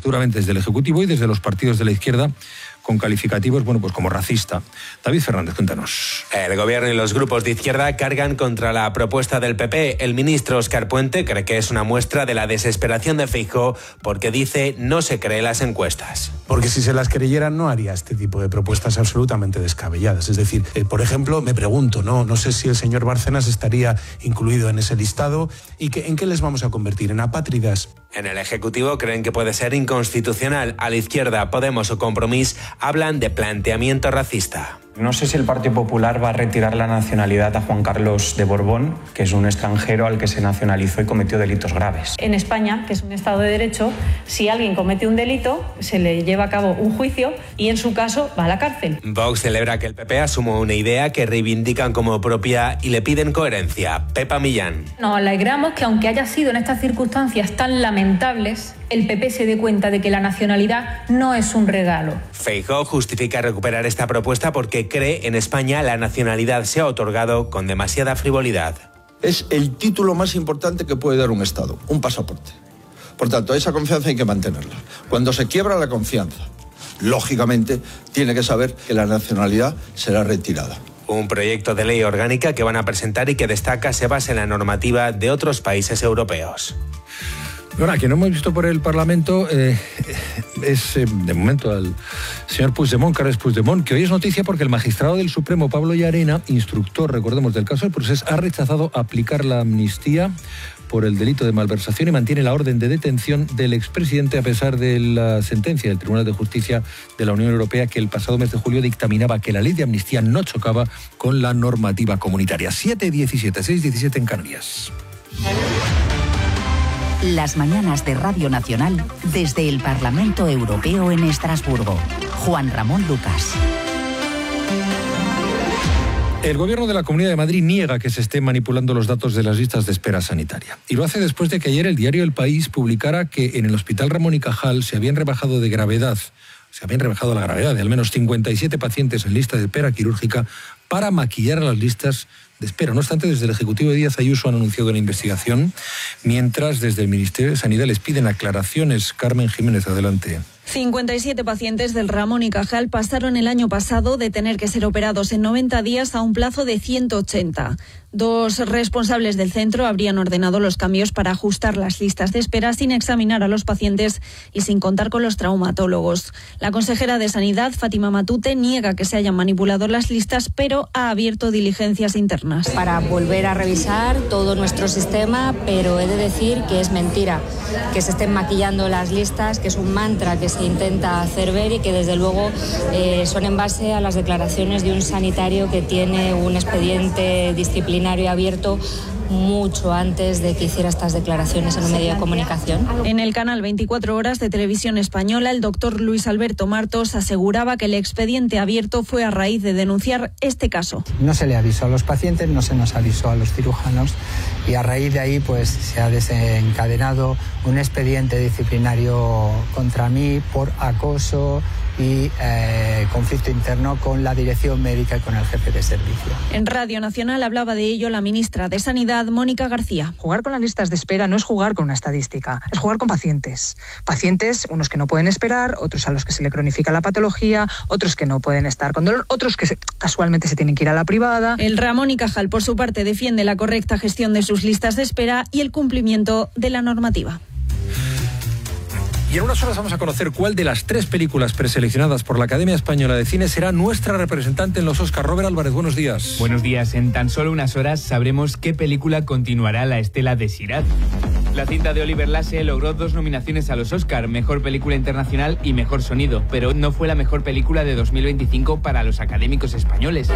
duramente desde el Ejecutivo y desde los partidos de la izquierda, con calificativos, bueno, pues como racista. David Fernández, cuéntanos. El gobierno y los grupos de izquierda cargan contra la propuesta del PP. El ministro Óscar Puente cree que es una muestra de la desesperación de Feijóo porque dice no se cree las encuestas. Porque si se las creyeran no haría este tipo de propuestas absolutamente descabelladas. Es decir, por ejemplo, me pregunto, no sé si el señor Bárcenas estaría incluido en ese listado y ¿en qué les vamos a convertir? ¿En apátridas? En el Ejecutivo creen que puede ser inconstitucional. A la izquierda, Podemos o Compromís hablan de planteamiento racista. No sé si el Partido Popular va a retirar la nacionalidad a Juan Carlos de Borbón, que es un extranjero al que se nacionalizó y cometió delitos graves. En España, que es un Estado de Derecho, si alguien comete un delito, se le lleva a cabo un juicio y en su caso va a la cárcel. Vox celebra que el PP asuma una idea que reivindican como propia y le piden coherencia. Pepa Millán. Nos alegramos que aunque haya sido en estas circunstancias tan lamentables, el PP se dé cuenta de que la nacionalidad no es un regalo. Feijóo justifica recuperar esta propuesta porque cree en España la nacionalidad se ha otorgado con demasiada frivolidad. Es el título más importante que puede dar un Estado, un pasaporte. Por tanto, esa confianza hay que mantenerla. Cuando se quiebra la confianza, lógicamente, tiene que saber que la nacionalidad será retirada. Un proyecto de ley orgánica que van a presentar y que destaca se basa en la normativa de otros países europeos. Ahora, que no hemos visto por el Parlamento es, de momento, al señor Puigdemont, Carles Puigdemont, que hoy es noticia porque el magistrado del Supremo, Pablo Llarena, instructor, recordemos, del caso del Procés, ha rechazado aplicar la amnistía por el delito de malversación y mantiene la orden de detención del expresidente a pesar de la sentencia del Tribunal de Justicia de la Unión Europea que el pasado mes de julio dictaminaba que la ley de amnistía no chocaba con la normativa comunitaria. 7:17, 6:17 en Canarias. Las mañanas de Radio Nacional desde el Parlamento Europeo en Estrasburgo. Juan Ramón Lucas. El Gobierno de la Comunidad de Madrid niega que se estén manipulando los datos de las listas de espera sanitaria. Y lo hace después de que ayer el diario El País publicara que en el Hospital Ramón y Cajal se habían rebajado la gravedad de al menos 57 pacientes en lista de espera quirúrgica para maquillar las listas de espera. No obstante, desde el Ejecutivo de Díaz Ayuso han anunciado una investigación, mientras desde el Ministerio de Sanidad les piden aclaraciones. Carmen Jiménez, adelante. 57 pacientes del Ramón y Cajal pasaron el año pasado de tener que ser operados en 90 días a un plazo de 180. 2 responsables del centro habrían ordenado los cambios para ajustar las listas de espera sin examinar a los pacientes y sin contar con los traumatólogos. La consejera de Sanidad, Fátima Matute, niega que se hayan manipulado las listas, pero ha abierto diligencias internas. Para volver a revisar todo nuestro sistema, pero he de decir que es mentira que se estén maquillando las listas, que es un mantra que se intenta hacer ver y que desde luego son en base a las declaraciones de un sanitario que tiene un expediente disciplinario abierto mucho antes de que hiciera estas declaraciones en un medio de comunicación. En el canal 24 Horas de Televisión Española, el doctor Luis Alberto Martos aseguraba que el expediente abierto fue a raíz de denunciar este caso. No se le avisó a los pacientes, no se nos avisó a los cirujanos y a raíz de ahí pues se ha desencadenado un expediente disciplinario contra mí por acoso y conflicto interno con la dirección médica y con el jefe de servicio. En Radio Nacional hablaba de ello la ministra de Sanidad, Mónica García. Jugar con las listas de espera no es jugar con una estadística, es jugar con pacientes. Pacientes, unos que no pueden esperar, otros a los que se le cronifica la patología, otros que no pueden estar con dolor, otros que casualmente se tienen que ir a la privada. El Ramón y Cajal, por su parte, defiende la correcta gestión de sus listas de espera y el cumplimiento de la normativa. Y en unas horas vamos a conocer cuál de las 3 películas preseleccionadas por la Academia Española de Cine será nuestra representante en los Oscar. Robert Álvarez, buenos días. Buenos días. En tan solo unas horas sabremos qué película continuará la estela de Sirad. La cinta de Oliver Lasse logró 2 nominaciones a los Oscar, Mejor Película Internacional y Mejor Sonido, pero no fue la mejor película de 2025 para los académicos españoles.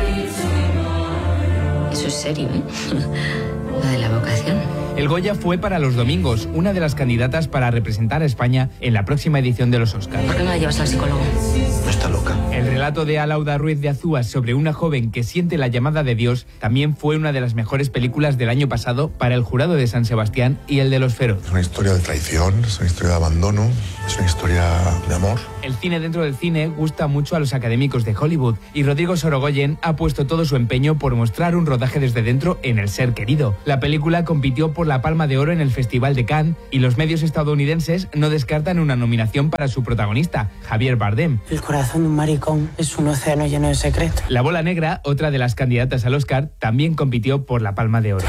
Eso es serio, ¿eh? Lo de la vocación. El Goya fue para Los Domingos, una de las candidatas para representar a España en la próxima edición de los Oscars. ¿Por qué no la llevas al psicólogo? No está loca. El relato de Alauda Ruiz de Azúa sobre una joven que siente la llamada de Dios también fue una de las mejores películas del año pasado para el jurado de San Sebastián y el de Los Feroz. Es una historia de traición, es una historia de abandono, es una historia de amor. El cine dentro del cine gusta mucho a los académicos de Hollywood y Rodrigo Sorogoyen ha puesto todo su empeño por mostrar un rodaje desde dentro en El Ser Querido. La película compitió por la Palma de Oro en el Festival de Cannes y los medios estadounidenses no descartan una nominación para su protagonista, Javier Bardem. El corazón de un maricón es un océano lleno de secretos. La Bola Negra, otra de las candidatas al Oscar, también compitió por la Palma de Oro.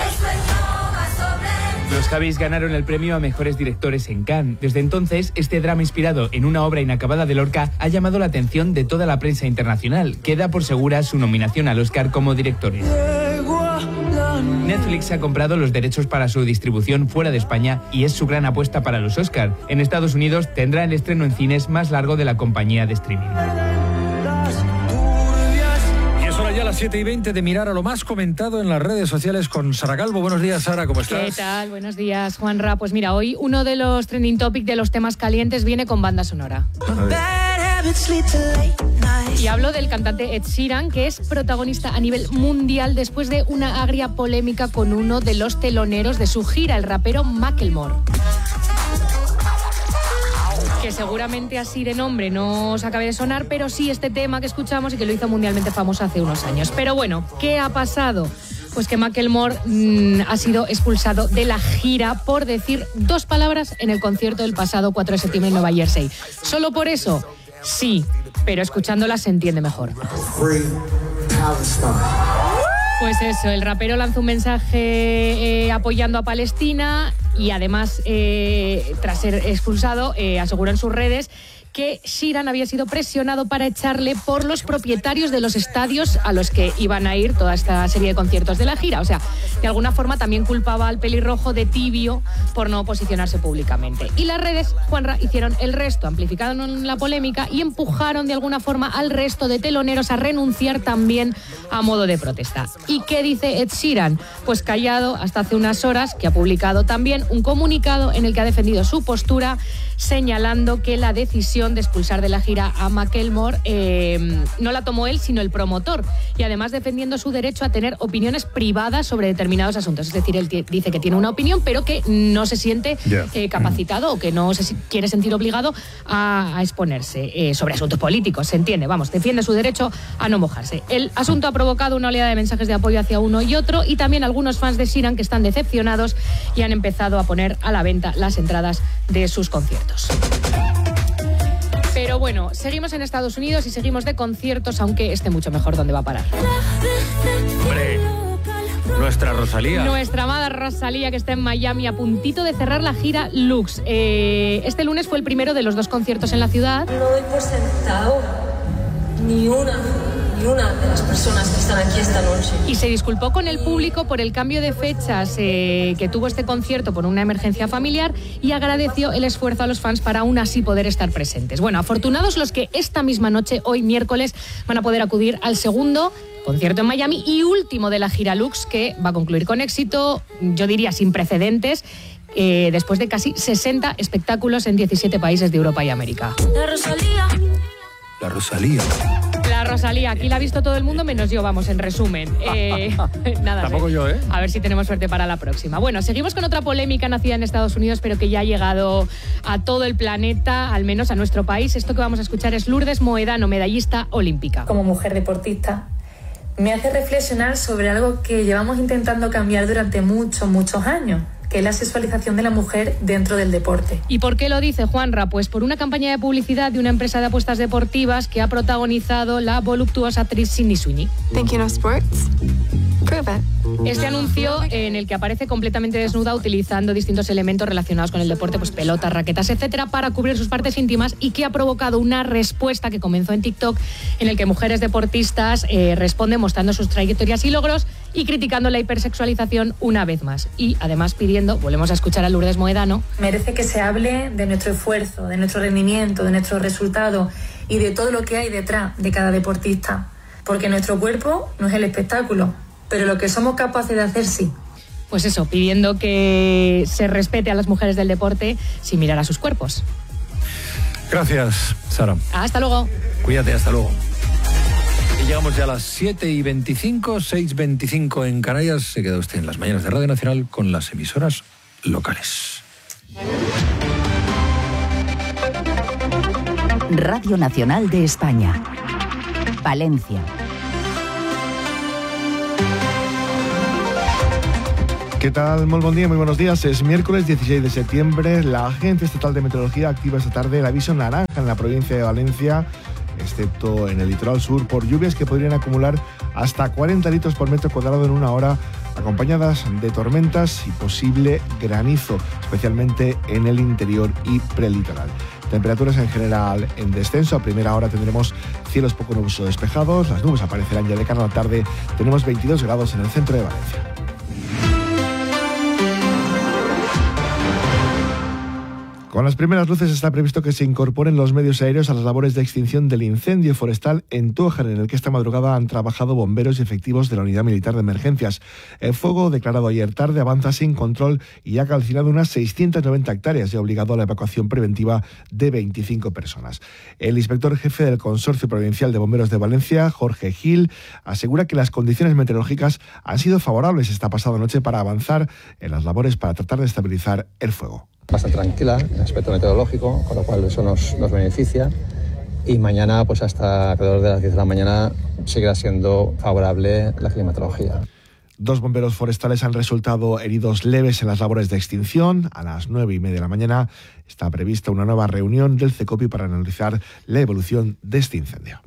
Los Javis ganaron el premio a mejores directores en Cannes. Desde entonces, este drama inspirado en una obra inacabada de Lorca ha llamado la atención de toda la prensa internacional, que da por segura su nominación al Oscar como directores. Netflix ha comprado los derechos para su distribución fuera de España y es su gran apuesta para los Oscar. En Estados Unidos tendrá el estreno en cines más largo de la compañía de streaming. Ya a las 7:20 de mirar a lo más comentado en las redes sociales con Sara Calvo. Buenos días, Sara, ¿cómo estás? ¿Qué tal? Buenos días, Juanra. Pues mira, hoy uno de los trending topic de los temas calientes viene con banda sonora. Y hablo del cantante Ed Sheeran, que es protagonista a nivel mundial después de una agria polémica con uno de los teloneros de su gira, el rapero Macklemore. Que seguramente así de nombre no os acabe de sonar, pero sí este tema que escuchamos y que lo hizo mundialmente famoso hace unos años. Pero bueno, ¿qué ha pasado? Pues que Macklemore ha sido expulsado de la gira por decir 2 palabras en el concierto del pasado 4 de septiembre en Nueva Jersey. ¿Solo por eso? Sí, pero escuchándolas se entiende mejor. Pues eso, el rapero lanzó un mensaje apoyando a Palestina y además, tras ser expulsado, aseguró en sus redes que Sheeran había sido presionado para echarle por los propietarios de los estadios a los que iban a ir toda esta serie de conciertos de la gira. O sea, de alguna forma también culpaba al pelirrojo de tibio por no posicionarse públicamente. Y las redes, Juanra, hicieron el resto, amplificaron la polémica y empujaron de alguna forma al resto de teloneros a renunciar también a modo de protesta. ¿Y qué dice Ed Sheeran? Pues callado hasta hace unas horas, que ha publicado también un comunicado en el que ha defendido su postura, señalando que la decisión de expulsar de la gira a Macklemore no la tomó él, sino el promotor, y además defendiendo su derecho a tener opiniones privadas sobre determinados asuntos. Es decir, él dice que tiene una opinión, pero que no se siente capacitado o que no se quiere sentir obligado a exponerse sobre asuntos políticos, se entiende, vamos, defiende su derecho a no mojarse. El asunto ha provocado una oleada de mensajes de apoyo hacia uno y otro, y también algunos fans de Sheeran que están decepcionados y han empezado a poner a la venta las entradas de sus conciertos. Pero bueno, seguimos en Estados Unidos y seguimos de conciertos, aunque esté mucho mejor dónde va a parar. ¡Hombre! Nuestra Rosalía. Nuestra amada Rosalía, que está en Miami a puntito de cerrar la gira Lux. Este lunes fue el primero de los 2 conciertos en la ciudad. No doy por sentado ni una de las personas que están aquí esta noche. Y se disculpó con el público por el cambio de fechas que tuvo este concierto por una emergencia familiar y agradeció el esfuerzo a los fans para aún así poder estar presentes. Bueno, afortunados los que esta misma noche, hoy miércoles, van a poder acudir al segundo concierto en Miami y último de la gira Lux, que va a concluir con éxito, yo diría sin precedentes, después de casi 60 espectáculos en 17 países de Europa y América. La Rosalía. La Rosalía. La Rosalía, aquí la ha visto todo el mundo menos yo, vamos, en resumen. Nada. Tampoco yo, ¿eh? A ver si tenemos suerte para la próxima. Bueno, seguimos con otra polémica nacida en Estados Unidos, pero que ya ha llegado a todo el planeta, al menos a nuestro país. Esto que vamos a escuchar es Lourdes Moedano, medallista olímpica. Como mujer deportista, me hace reflexionar sobre algo que llevamos intentando cambiar durante muchos años, que es la sexualización de la mujer dentro del deporte. ¿Y por qué lo dice Juanra? Pues por una campaña de publicidad de una empresa de apuestas deportivas que ha protagonizado la voluptuosa actriz Sydney Sweeney. Thinking of sports? Prove it. Este anuncio, en el que aparece completamente desnuda utilizando distintos elementos relacionados con el deporte, pues pelotas, raquetas, etcétera, para cubrir sus partes íntimas, y que ha provocado una respuesta que comenzó en TikTok, en el que mujeres deportistas responden mostrando sus trayectorias y logros y criticando la hipersexualización una vez más. Y además pidiendo, volvemos a escuchar a Lourdes Moedano, merece que se hable de nuestro esfuerzo, de nuestro rendimiento, de nuestro resultado y de todo lo que hay detrás de cada deportista. Porque nuestro cuerpo no es el espectáculo, pero lo que somos capaces de hacer sí. Pues eso, pidiendo que se respete a las mujeres del deporte sin mirar a sus cuerpos. Gracias, Sara. Hasta luego. Cuídate, hasta luego. Y llegamos ya a las 7:25, 6:25 en Canarias. Se queda usted en las mañanas de Radio Nacional con las emisoras locales. Radio Nacional de España. Palencia. ¿Qué tal? Muy buen día, muy buenos días. Es miércoles 16 de septiembre. La Agencia Estatal de Meteorología activa esta tarde el aviso naranja en la provincia de Valencia, excepto en el litoral sur, por lluvias que podrían acumular hasta 40 litros por metro cuadrado en una hora, acompañadas de tormentas y posible granizo, especialmente en el interior y prelitoral. Temperaturas en general en descenso. A primera hora tendremos cielos poco nubosos despejados, las nubes aparecerán ya de cara a la tarde. Tenemos 22 grados en el centro de Valencia. Con las primeras luces está previsto que se incorporen los medios aéreos a las labores de extinción del incendio forestal en Tújar, en el que esta madrugada han trabajado bomberos y efectivos de la Unidad Militar de Emergencias. El fuego, declarado ayer tarde, avanza sin control y ha calcinado unas 690 hectáreas y ha obligado a la evacuación preventiva de 25 personas. El inspector jefe del Consorcio Provincial de Bomberos de Valencia, Jorge Gil, asegura que las condiciones meteorológicas han sido favorables esta pasada noche para avanzar en las labores para tratar de estabilizar el fuego. Bastante tranquila en el aspecto meteorológico, con lo cual eso nos beneficia. Y mañana, pues hasta alrededor de las 10 de la mañana, seguirá siendo favorable la climatología. 2 bomberos forestales han resultado heridos leves en las labores de extinción. A las 9:30 de la mañana está prevista una nueva reunión del CECOPI para analizar la evolución de este incendio.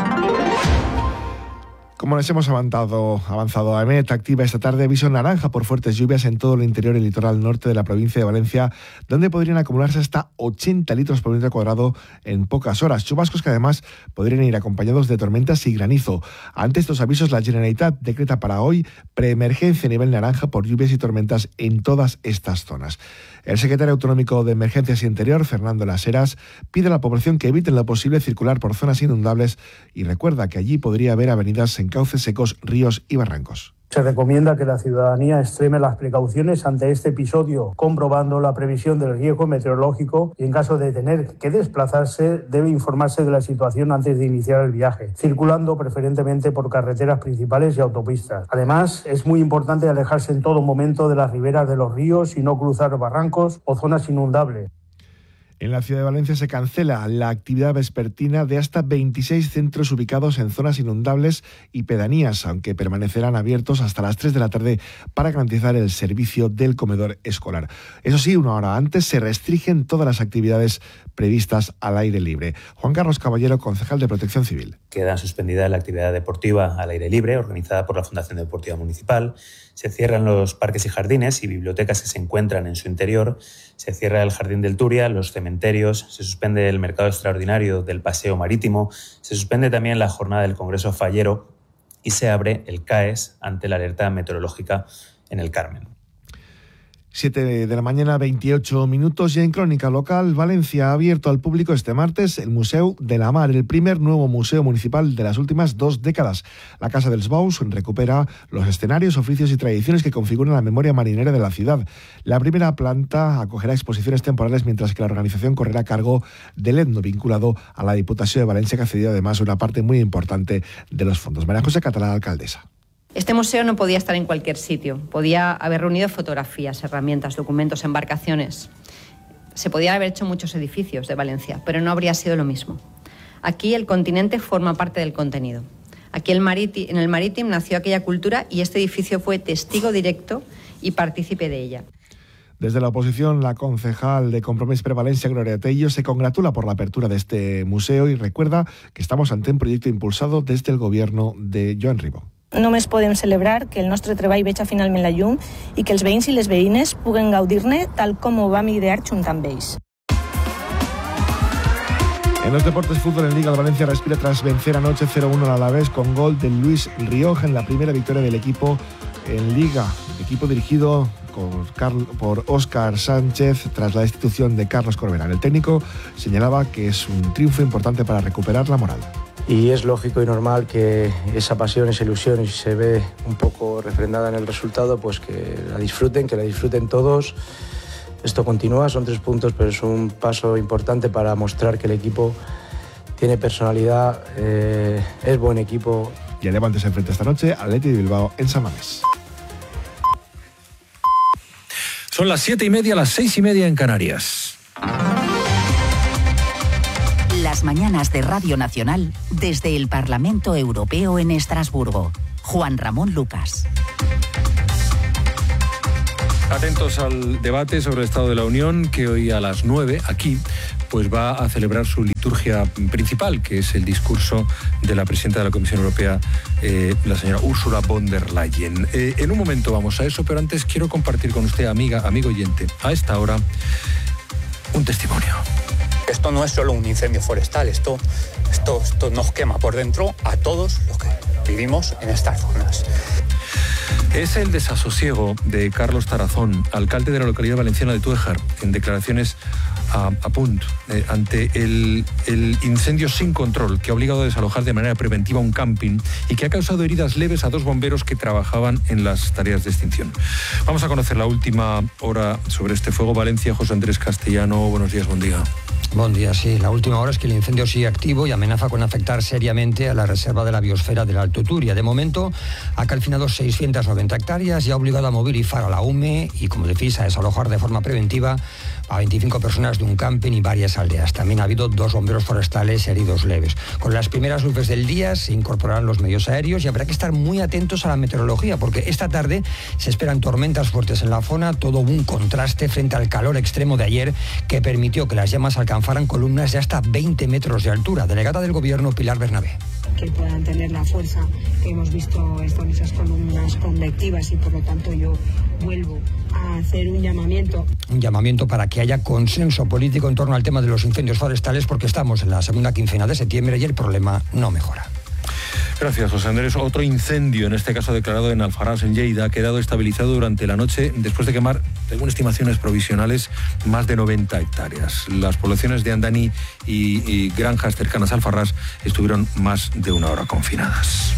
Como les hemos avanzado, AEMET activa esta tarde aviso naranja por fuertes lluvias en todo el interior y litoral norte de la provincia de Valencia, donde podrían acumularse hasta 80 litros por metro cuadrado en pocas horas. Chubascos que además podrían ir acompañados de tormentas y granizo. Ante estos avisos, la Generalitat decreta para hoy preemergencia a nivel naranja por lluvias y tormentas en todas estas zonas. El secretario autonómico de Emergencias y Interior, Fernando Las Heras, pide a la población que eviten lo posible circular por zonas inundables y recuerda que allí podría haber avenidas en cauces secos, ríos y barrancos. Se recomienda que la ciudadanía extreme las precauciones ante este episodio, comprobando la previsión del riesgo meteorológico y en caso de tener que desplazarse, debe informarse de la situación antes de iniciar el viaje, circulando preferentemente por carreteras principales y autopistas. Además, es muy importante alejarse en todo momento de las riberas de los ríos y no cruzar barrancos o zonas inundables. En la ciudad de Valencia se cancela la actividad vespertina de hasta 26 centros ubicados en zonas inundables y pedanías, aunque permanecerán abiertos hasta las 3 de la tarde para garantizar el servicio del comedor escolar. Eso sí, una hora antes se restringen todas las actividades previstas al aire libre. Juan Carlos Caballero, concejal de Protección Civil. Queda suspendida la actividad deportiva al aire libre organizada por la Fundación Deportiva Municipal. Se cierran los parques y jardines y bibliotecas que se encuentran en su interior. Se cierra el Jardín del Turia, los cementerios. Se suspende el mercado extraordinario del paseo marítimo. Se suspende también la jornada del Congreso Fallero y se abre el CAES ante la alerta meteorológica en el Carmen. 7 de la mañana, 28 minutos, y en Crónica Local, Valencia ha abierto al público este martes el Museu de la Mar, el primer nuevo museo municipal de las últimas 2 décadas. La Casa dels Bous recupera los escenarios, oficios y tradiciones que configuran la memoria marinera de la ciudad. La primera planta acogerá exposiciones temporales, mientras que la organización correrá a cargo del ETNO, vinculado a la Diputación de Valencia, que ha cedido además una parte muy importante de los fondos. María José Catalá, alcaldesa. Este museo no podía estar en cualquier sitio. Podía haber reunido fotografías, herramientas, documentos, embarcaciones. Se podían haber hecho muchos edificios de Valencia, pero no habría sido lo mismo. Aquí el continente forma parte del contenido. Aquí en el Marítimo nació aquella cultura y este edificio fue testigo directo y partícipe de ella. Desde la oposición, la concejal de Compromís per Valencia, Gloria Tello, se congratula por la apertura de este museo y recuerda que estamos ante un proyecto impulsado desde el gobierno de Joan Ribó. Només podem celebrar que el nostre treball veja finalment la llum i que els veïns i les veïnes puguen gaudir-ne tal com ho vam idear junt amb ells. En los deportes, fútbol en Liga, el Valencia respira tras vencer anoche 0-1 al Alavés con gol de Luis Rioja en la primera victoria del equipo en Liga. Equipo dirigido por Óscar Sánchez tras la destitución de Carlos Corberán. El técnico señalaba que es un triunfo importante para recuperar la moral. Y es lógico y normal que esa pasión, esa ilusión, y se ve un poco refrendada en el resultado, pues que la disfruten todos. Esto continúa, son 3 puntos, pero es un paso importante para mostrar que el equipo tiene personalidad, es buen equipo. Y el Levante se enfrenta esta noche al Athletic de Bilbao en San Mamés. Son las 7:30, las 6:30 en Canarias. Las mañanas de Radio Nacional desde el Parlamento Europeo en Estrasburgo. Juan Ramón Lucas. Atentos al debate sobre el Estado de la Unión, que hoy a las 9, aquí, pues va a celebrar su liturgia principal, que es el discurso de la presidenta de la Comisión Europea, la señora Ursula von der Leyen. En un momento vamos a eso, pero antes quiero compartir con usted, amigo oyente, a esta hora, un testimonio. Esto no es solo un incendio forestal, esto nos quema por dentro a todos los que vivimos en estas zonas. Es el desasosiego de Carlos Tarazón, alcalde de la localidad valenciana de Túejar, en declaraciones a Punt, ante el incendio sin control que ha obligado a desalojar de manera preventiva un camping y que ha causado heridas leves a 2 bomberos que trabajaban en las tareas de extinción. Vamos a conocer la última hora sobre este fuego. Valencia, José Andrés Castellano, buenos días, buen día. Buen día, sí. La última hora es que el incendio sigue activo y amenaza con afectar seriamente a la reserva de la biosfera del Alto Turia. De momento, ha calcinado 690 hectáreas y ha obligado a movilizar a la UME y, como decís, a desalojar de forma preventiva a 25 personas de un camping y varias aldeas. También ha habido 2 bomberos forestales heridos leves. Con las primeras luces del día se incorporarán los medios aéreos y habrá que estar muy atentos a la meteorología, porque esta tarde se esperan tormentas fuertes en la zona, todo un contraste frente al calor extremo de ayer que permitió que las llamas alcanzaran columnas de hasta 20 metros de altura. Delegada del Gobierno, Pilar Bernabé. Que puedan tener la fuerza que hemos visto en esas columnas convectivas y por lo tanto yo vuelvo a hacer un llamamiento. Un llamamiento para que haya consenso político en torno al tema de los incendios forestales, porque estamos en la segunda quincena de septiembre y el problema no mejora. Gracias, José Andrés. Otro incendio, en este caso declarado en Alfarrás, en Lleida, ha quedado estabilizado durante la noche después de quemar, según estimaciones provisionales, más de 90 hectáreas. Las poblaciones de Andaní y granjas cercanas a Alfarrás estuvieron más de 1 hora confinadas.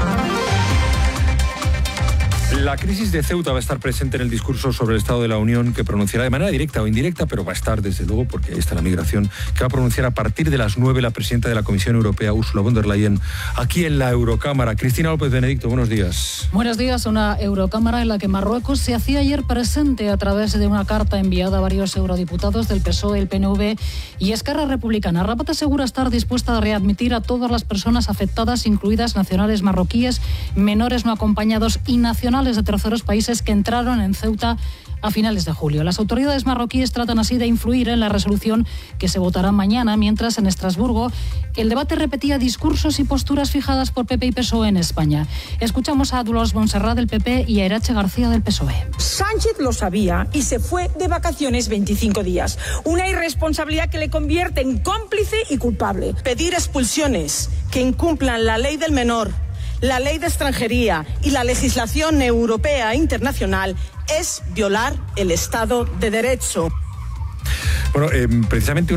La crisis de Ceuta va a estar presente en el discurso sobre el Estado de la Unión que pronunciará de manera directa o indirecta, pero va a estar desde luego, porque ahí está la migración, que va a pronunciar a partir de las 9 la presidenta de la Comisión Europea, Ursula von der Leyen, aquí en la Eurocámara. Cristina López Benedicto, buenos días. Buenos días. Una Eurocámara en la que Marruecos se hacía ayer presente a través de una carta enviada a varios eurodiputados del PSOE, el PNV y Esquerra Republicana. Rabat asegura estar dispuesta a readmitir a todas las personas afectadas, incluidas nacionales marroquíes, menores no acompañados y nacionales de terceros países que entraron en Ceuta a finales de julio. Las autoridades marroquíes tratan así de influir en la resolución que se votará mañana, mientras en Estrasburgo el debate repetía discursos y posturas fijadas por PP y PSOE en España. Escuchamos a Dolors Montserrat del PP y a Irache García del PSOE. Sánchez lo sabía y se fue de vacaciones 25 días. Una irresponsabilidad que le convierte en cómplice y culpable. Pedir expulsiones que incumplan la ley del menor, la ley de extranjería y la legislación europea e internacional es violar el Estado de Derecho. Bueno, precisamente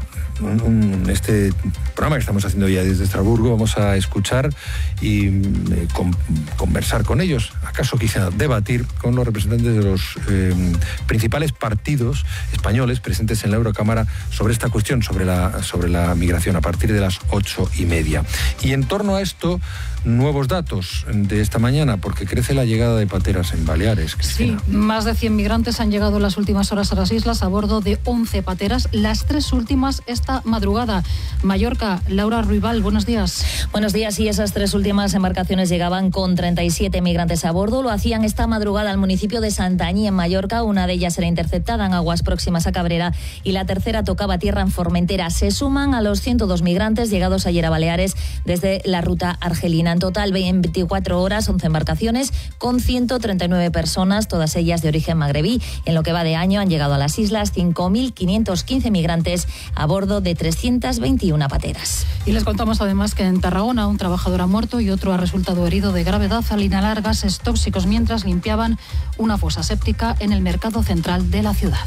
este programa que estamos haciendo ya desde Estrasburgo, vamos a escuchar y conversar con ellos, acaso quizá debatir con los representantes de los principales partidos españoles presentes en la Eurocámara sobre esta cuestión, sobre la migración, a partir de las 8:30. Y en torno a esto, nuevos datos de esta mañana, porque crece la llegada de pateras en Baleares, Cristina. Sí, más de 100 migrantes han llegado en las últimas horas a las islas a bordo de 11 pateras, las 3 últimas esta madrugada. Mallorca, Laura Ruibal, buenos días. Buenos días, y esas 3 últimas embarcaciones llegaban con 37 migrantes a bordo. Lo hacían esta madrugada al municipio de Santañí, en Mallorca. Una de ellas era interceptada en aguas próximas a Cabrera y la tercera tocaba tierra en Formentera. Se suman a los 102 migrantes llegados ayer a Baleares desde la ruta argelina. En total, en 24 horas, 11 embarcaciones con 139 personas, todas ellas de origen magrebí. En lo que va de año han llegado a las islas 5.515 migrantes a bordo de 321 pateras. Y les contamos además que en Tarragona un trabajador ha muerto y otro ha resultado herido de gravedad al inhalar gases tóxicos mientras limpiaban una fosa séptica en el mercado central de la ciudad.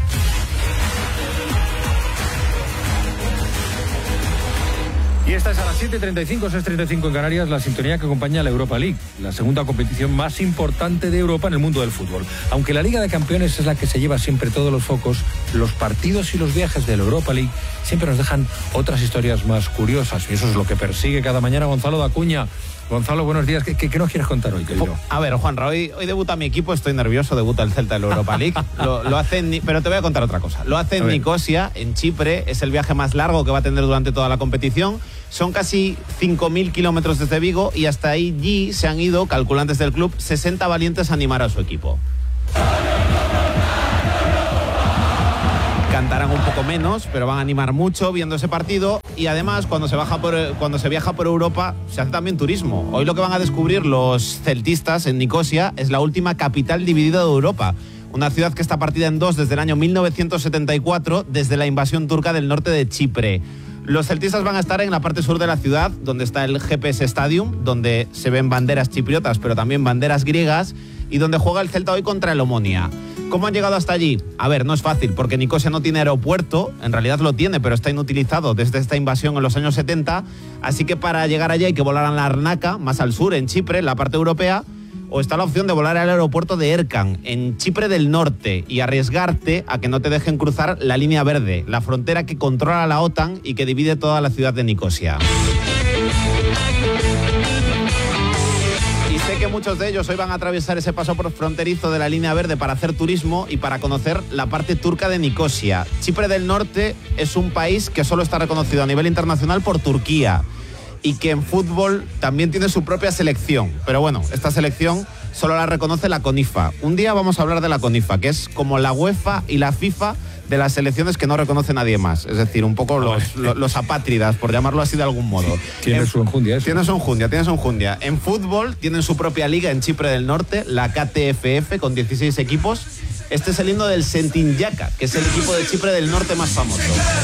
Y esta es a las 7:35, 6:35 en Canarias, la sintonía que acompaña a la Europa League, la segunda competición más importante de Europa en el mundo del fútbol. Aunque la Liga de Campeones es la que se lleva siempre todos los focos, los partidos y los viajes de la Europa League siempre nos dejan otras historias más curiosas, y eso es lo que persigue cada mañana Gonzalo de Acuña. Gonzalo, buenos días. ¿Qué nos quieres contar hoy, querido? A ver, Juanra, hoy debuta mi equipo, estoy nervioso, debuta el Celta en la Europa League. Lo hace pero te voy a contar otra cosa. Lo hace en Nicosia, en Chipre, es el viaje más largo que va a tener durante toda la competición. Son casi 5.000 kilómetros desde Vigo y hasta allí se han ido, calculantes del club, 60 valientes a animar a su equipo. cantarán un poco menos, pero van a animar mucho viendo ese partido. Y además, cuando se viaja por Europa, se hace también turismo. Hoy lo que van a descubrir los celtistas en Nicosia es la última capital dividida de Europa. Una ciudad que está partida en dos desde el año 1974, desde la invasión turca del norte de Chipre. Los celtistas van a estar en la parte sur de la ciudad, donde está el GPS Stadium, donde se ven banderas chipriotas, pero también banderas griegas, y donde juega el Celta hoy contra el Omonia. ¿Cómo han llegado hasta allí? A ver, no es fácil, porque Nicosia no tiene aeropuerto, en realidad lo tiene, pero está inutilizado desde esta invasión en los años 70, así que para llegar allí hay que volar a Larnaca, más al sur, en Chipre, en la parte europea, o está la opción de volar al aeropuerto de Erkan, en Chipre del Norte, y arriesgarte a que no te dejen cruzar la línea verde, la frontera que controla la OTAN y que divide toda la ciudad de Nicosia. Y sé que muchos de ellos hoy van a atravesar ese paso por fronterizo de la línea verde para hacer turismo y para conocer la parte turca de Nicosia. Chipre del Norte es un país que solo está reconocido a nivel internacional por Turquía, y que en fútbol también tiene su propia selección. Pero bueno, esta selección solo la reconoce la CONIFA. Un día vamos a hablar de la CONIFA, que es como la UEFA y la FIFA de las selecciones que no reconoce nadie más. Es decir, un poco los apátridas, por llamarlo así de algún modo. Tiene su enjundia. Tiene su enjundia. En fútbol tienen su propia liga en Chipre del Norte, la KTFF, con 16 equipos. Este es el himno del Sentinjaka, que es el equipo de Chipre del Norte más famoso.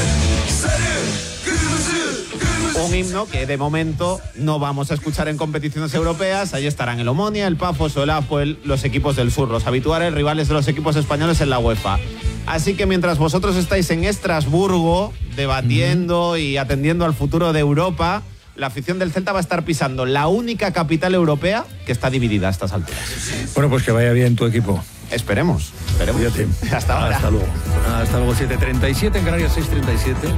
Un himno que de momento no vamos a escuchar en competiciones europeas. Ahí estarán el Omonia, el Pafos o el Apoel, los equipos del sur, los habituales rivales de los equipos españoles en la UEFA. Así que mientras vosotros estáis en Estrasburgo debatiendo y atendiendo al futuro de Europa, la afición del Celta va a estar pisando la única capital europea que está dividida a estas alturas. Bueno, pues que vaya bien tu equipo. Esperemos. Cuídate. Hasta ahora. Hasta luego. Hasta luego, 7:37 en Canarias, 6:37.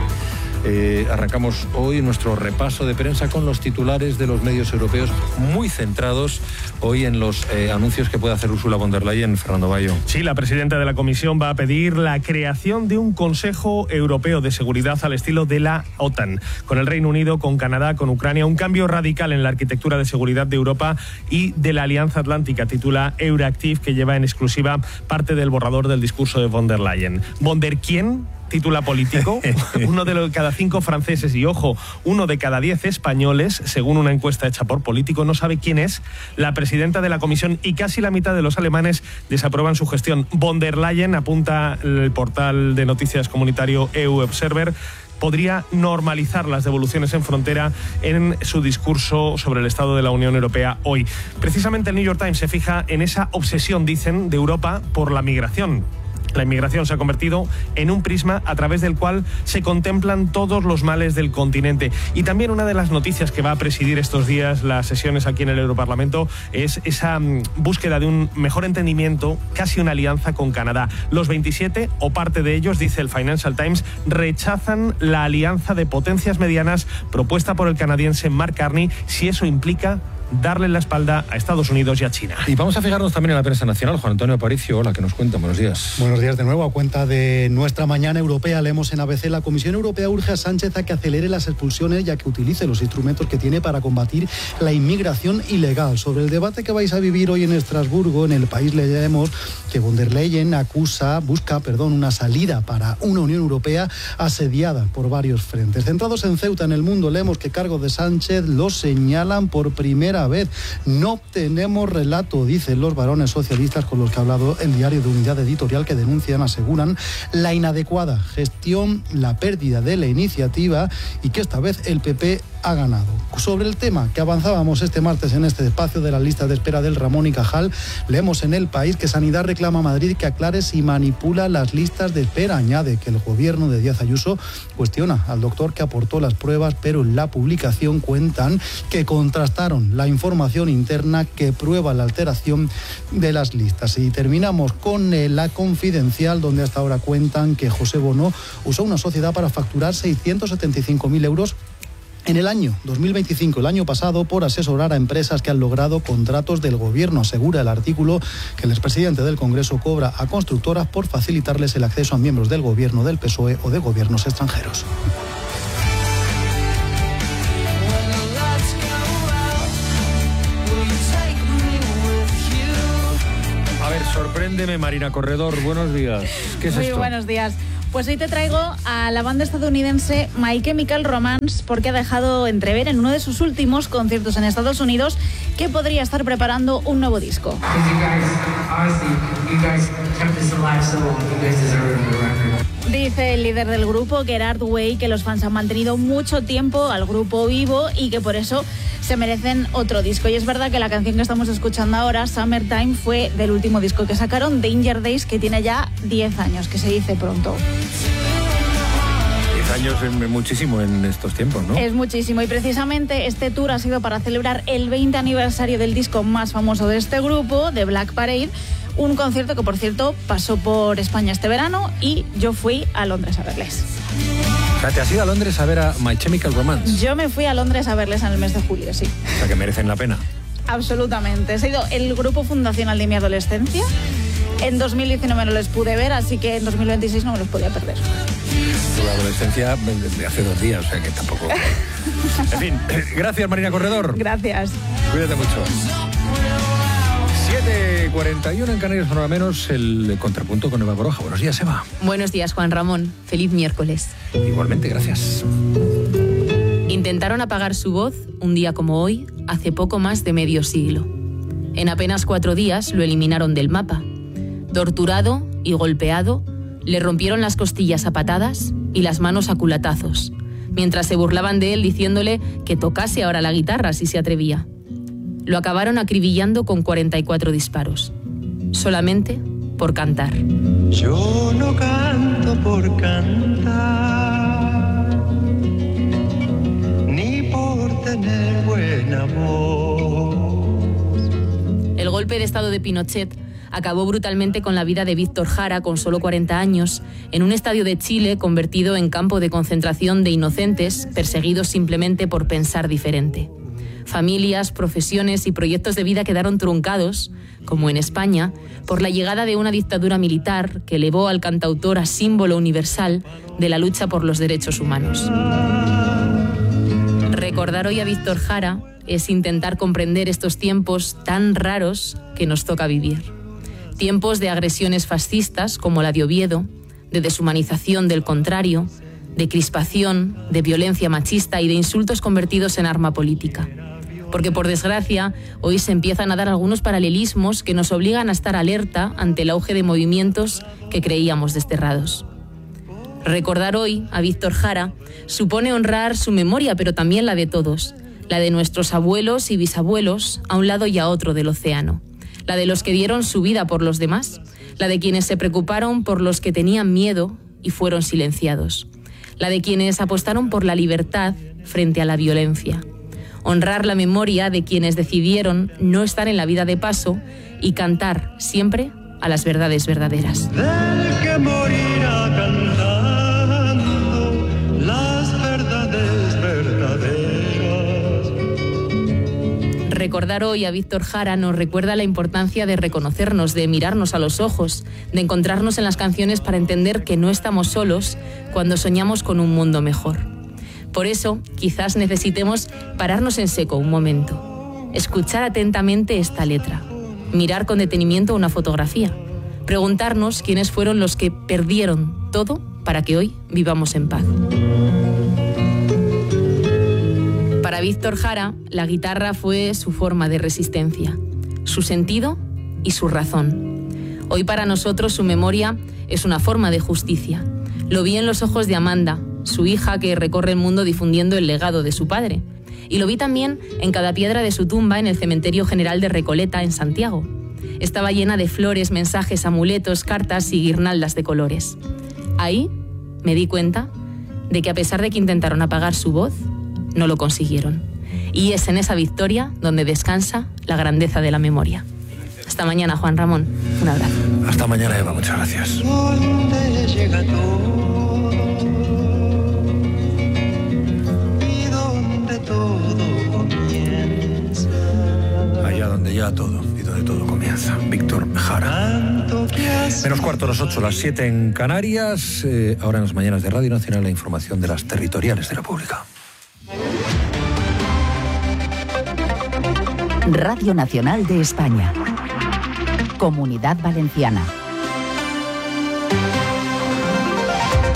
Arrancamos hoy nuestro repaso de prensa con los titulares de los medios europeos, muy centrados hoy en los anuncios que puede hacer Ursula von der Leyen. Fernando Bayo. Sí, la presidenta de la Comisión va a pedir la creación de un Consejo Europeo de Seguridad al estilo de la OTAN, con el Reino Unido, con Canadá, con Ucrania, un cambio radical en la arquitectura de seguridad de Europa y de la Alianza Atlántica, titula Euractiv, que lleva en exclusiva parte del borrador del discurso de von der Leyen. ¿Von der quién? Titula Político. Uno de cada 5 franceses y, ojo, 1 de cada 10 españoles, según una encuesta hecha por Político, no sabe quién es la presidenta de la Comisión, y casi la mitad de los alemanes desaprueban su gestión. Von der Leyen, apunta el portal de noticias comunitario EU Observer, podría normalizar las devoluciones en frontera en su discurso sobre el estado de la Unión Europea hoy. Precisamente el New York Times se fija en esa obsesión, dicen, de Europa por la migración. La inmigración se ha convertido en un prisma a través del cual se contemplan todos los males del continente. Y también una de las noticias que va a presidir estos días las sesiones aquí en el Europarlamento es esa búsqueda de un mejor entendimiento, casi una alianza con Canadá. Los 27, o parte de ellos, dice el Financial Times, rechazan la alianza de potencias medianas propuesta por el canadiense Mark Carney, si eso implica darle la espalda a Estados Unidos y a China. Y vamos a fijarnos también en la prensa nacional. Juan Antonio Aparicio, hola, que nos cuenta. Buenos días. Buenos días de nuevo. A cuenta de nuestra mañana europea, leemos en ABC: la Comisión Europea urge a Sánchez a que acelere las expulsiones y a que utilice los instrumentos que tiene para combatir la inmigración ilegal. Sobre el debate que vais a vivir hoy en Estrasburgo, en El País leemos que von der Leyen busca una salida para una Unión Europea asediada por varios frentes. Centrados en Ceuta, en El Mundo, leemos que cargos de Sánchez lo señalan por primera vez. No tenemos relato, dicen los varones socialistas con los que ha hablado el diario de Unidad Editorial, que denuncian, aseguran, la inadecuada gestión, la pérdida de la iniciativa, y que esta vez el PP ha ganado. Sobre el tema que avanzábamos este martes en este espacio de la lista de espera del Ramón y Cajal, leemos en El País que Sanidad reclama a Madrid que aclare si manipula las listas de espera. Añade que el gobierno de Díaz Ayuso cuestiona al doctor que aportó las pruebas, pero en la publicación cuentan que contrastaron la información interna que prueba la alteración de las listas. Y terminamos con La Confidencial, donde hasta ahora cuentan que José Bono usó una sociedad para facturar 675.000 euros en el año 2025, el año pasado, por asesorar a empresas que han logrado contratos del gobierno. Asegura el artículo que el expresidente del Congreso cobra a constructoras por facilitarles el acceso a miembros del gobierno del PSOE o de gobiernos extranjeros. A ver, sorpréndeme, Marina Corredor. Buenos días. ¿Qué es esto? Muy buenos días. Pues hoy te traigo a la banda estadounidense My Chemical Romance, porque ha dejado entrever en uno de sus últimos conciertos en Estados Unidos que podría estar preparando un nuevo disco. Dice el líder del grupo, Gerard Way, que los fans han mantenido mucho tiempo al grupo vivo y que por eso se merecen otro disco. Y es verdad que la canción que estamos escuchando ahora, Summertime, fue del último disco que sacaron, Danger Days, que tiene ya 10 años, que se dice pronto. 10 años es muchísimo en estos tiempos, ¿no? Es muchísimo, y precisamente este tour ha sido para celebrar el 20 aniversario del disco más famoso de este grupo, The Black Parade, un concierto que, por cierto, pasó por España este verano y yo fui a Londres a verles. O sea, ¿te has ido a Londres a ver a My Chemical Romance? Yo me fui a Londres a verles en el mes de julio, sí. O sea, que merecen la pena. Absolutamente. Ha sido el grupo fundacional de mi adolescencia. En 2019 no les pude ver, así que en 2026 no me los podía perder. Tu adolescencia de hace 2 días, o sea que tampoco... En fin, gracias Marina Corredor. Gracias. Cuídate mucho. 7:41 en Canarias, hora menos, el contrapunto con Eva Baroja. Buenos días, Eva. Buenos días, Juan Ramón. Feliz miércoles. Igualmente, gracias. Intentaron apagar su voz un día como hoy, hace poco más de medio siglo. En apenas 4 días lo eliminaron del mapa. Torturado y golpeado, le rompieron las costillas a patadas y las manos a culatazos, mientras se burlaban de él diciéndole que tocase ahora la guitarra si se atrevía. Lo acabaron acribillando con 44 disparos, solamente por cantar. Yo no canto por cantar, ni por tener buena voz. El golpe de estado de Pinochet acabó brutalmente con la vida de Víctor Jara, con solo 40 años, en un estadio de Chile convertido en campo de concentración de inocentes perseguidos simplemente por pensar diferente. Familias, profesiones y proyectos de vida quedaron truncados, como en España, por la llegada de una dictadura militar que elevó al cantautor a símbolo universal de la lucha por los derechos humanos. Recordar hoy a Víctor Jara es intentar comprender estos tiempos tan raros que nos toca vivir. Tiempos de agresiones fascistas como la de Oviedo, de deshumanización del contrario, de crispación, de violencia machista y de insultos convertidos en arma política. Porque, por desgracia, hoy se empiezan a dar algunos paralelismos que nos obligan a estar alerta ante el auge de movimientos que creíamos desterrados. Recordar hoy a Víctor Jara supone honrar su memoria, pero también la de todos, la de nuestros abuelos y bisabuelos a un lado y a otro del océano, la de los que dieron su vida por los demás, la de quienes se preocuparon por los que tenían miedo y fueron silenciados, la de quienes apostaron por la libertad frente a la violencia. Honrar la memoria de quienes decidieron no estar en la vida de paso y cantar siempre a las verdades verdaderas. Del que morirá cantando las verdades verdaderas. Recordar hoy a Víctor Jara nos recuerda la importancia de reconocernos, de mirarnos a los ojos, de encontrarnos en las canciones para entender que no estamos solos cuando soñamos con un mundo mejor. Por eso, quizás necesitemos pararnos en seco un momento, escuchar atentamente esta letra, mirar con detenimiento una fotografía, preguntarnos quiénes fueron los que perdieron todo para que hoy vivamos en paz. Para Víctor Jara, la guitarra fue su forma de resistencia, su sentido y su razón. Hoy para nosotros su memoria es una forma de justicia. Lo vi en los ojos de Amanda, su hija que recorre el mundo difundiendo el legado de su padre. Y lo vi también en cada piedra de su tumba en el Cementerio General de Recoleta, en Santiago. Estaba llena de flores, mensajes, amuletos, cartas y guirnaldas de colores. Ahí me di cuenta de que a pesar de que intentaron apagar su voz, no lo consiguieron. Y es en esa victoria donde descansa la grandeza de la memoria. Hasta mañana, Juan Ramón. Un abrazo. Hasta mañana, Eva. Muchas gracias. ¿Dónde llega todo? Y donde todo comienza. Allá donde ya todo y donde todo comienza. Víctor Jara. Menos cuarto, las 8, las 7 en Canarias. Ahora en las mañanas de Radio Nacional la información de las territoriales de la República. Radio Nacional de España. Comunidad Valenciana.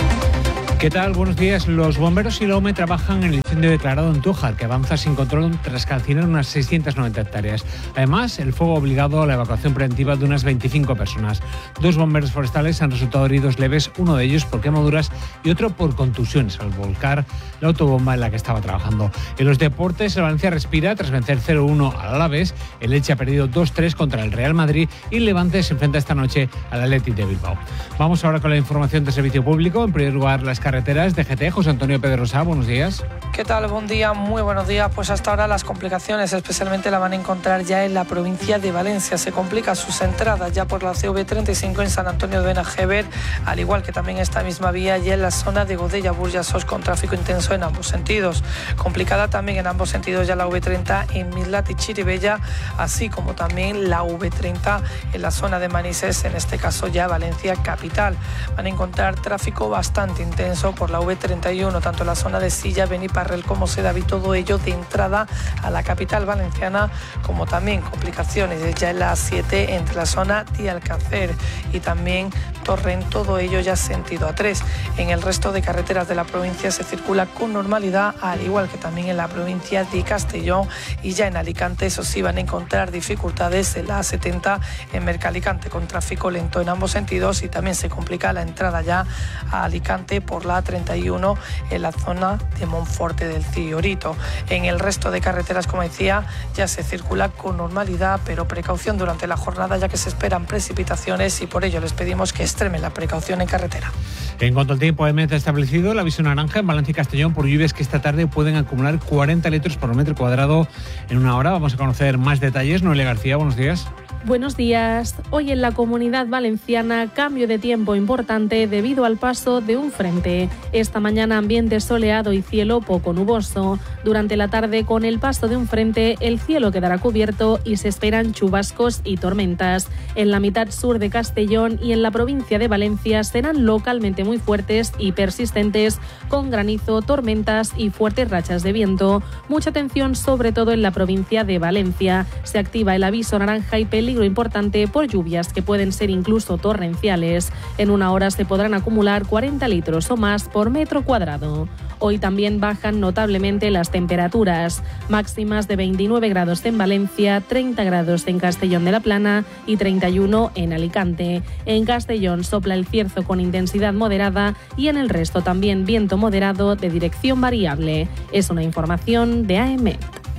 ¿Qué tal? Buenos días. Los bomberos y la UME trabajan en el incendio declarado en Tújar, que avanza sin control tras calcinar unas 690 hectáreas. Además, el fuego ha obligado a la evacuación preventiva de unas 25 personas. 2 bomberos forestales han resultado heridos leves, uno de ellos por quemaduras y otro por contusiones al volcar la autobomba en la que estaba trabajando. En los deportes, el Valencia respira tras vencer 0-1 al Alavés. El Elche ha perdido 2-3 contra el Real Madrid y el Levante se enfrenta esta noche al Athletic de Bilbao. Vamos ahora con la información de servicio público. En primer lugar, las carreteras de GT. José Antonio Pedrosa, buenos días. ¿Qué tal? Buen día, muy buenos días. Pues hasta ahora las complicaciones especialmente la van a encontrar ya en la provincia de Valencia. Se complican sus entradas ya por la CV35 en San Antonio de Benajever, al igual que también esta misma vía ya en la zona de Godella, Burjasot, con tráfico intenso en ambos sentidos. Complicada también en ambos sentidos ya la V30 en Mislat y Chiribella, así como también la V30 en la zona de Manises, en este caso ya Valencia capital. Van a encontrar tráfico bastante intenso por la V31, tanto en la zona de Silla, Beniparrel como Sedaví, todo ello de entrada a la capital valenciana, como también complicaciones ya en la A7 entre la zona de Alcácer y también Torrent, todo ello ya sentido A3. En el resto de carreteras de la provincia se circula con normalidad, al igual que también en la provincia de Castellón, y ya en Alicante eso sí van a encontrar dificultades en la A70 en Mercalicante, con tráfico lento en ambos sentidos, y también se complica la entrada ya a Alicante por la A31 en la zona de Monforte del Ciorito. En el resto de carreteras, como decía, ya se circula con normalidad, pero precaución durante la jornada, ya que se esperan precipitaciones, y por ello les pedimos que extremen la precaución en carretera. En cuanto al tiempo, EMET ha establecido la aviso naranja en Valencia y Castellón por lluvias que esta tarde pueden acumular 40 litros por metro cuadrado en una hora. Vamos a conocer más detalles. Noelia García, buenos días. Buenos días. Hoy en la Comunidad Valenciana, cambio de tiempo importante debido al paso de un frente. Esta mañana ambiente soleado y cielo poco nuboso. Durante la tarde, con el paso de un frente, el cielo quedará cubierto y se esperan chubascos y tormentas. En la mitad sur de Castellón y en la provincia de Valencia serán localmente muy fuertes y persistentes, con granizo, tormentas y fuertes rachas de viento. Mucha atención sobre todo en la provincia de Valencia. Se activa el aviso naranja y peligro importante por lluvias que pueden ser incluso torrenciales. En una hora se podrán acumular 40 litros o más por metro cuadrado. Hoy también bajan notablemente las temperaturas, máximas de 29 grados en Valencia, 30 grados en Castellón de la Plana y 31 en Alicante. En Castellón sopla el cierzo con intensidad moderada y en el resto también viento moderado de dirección variable. Es una información de AEMET.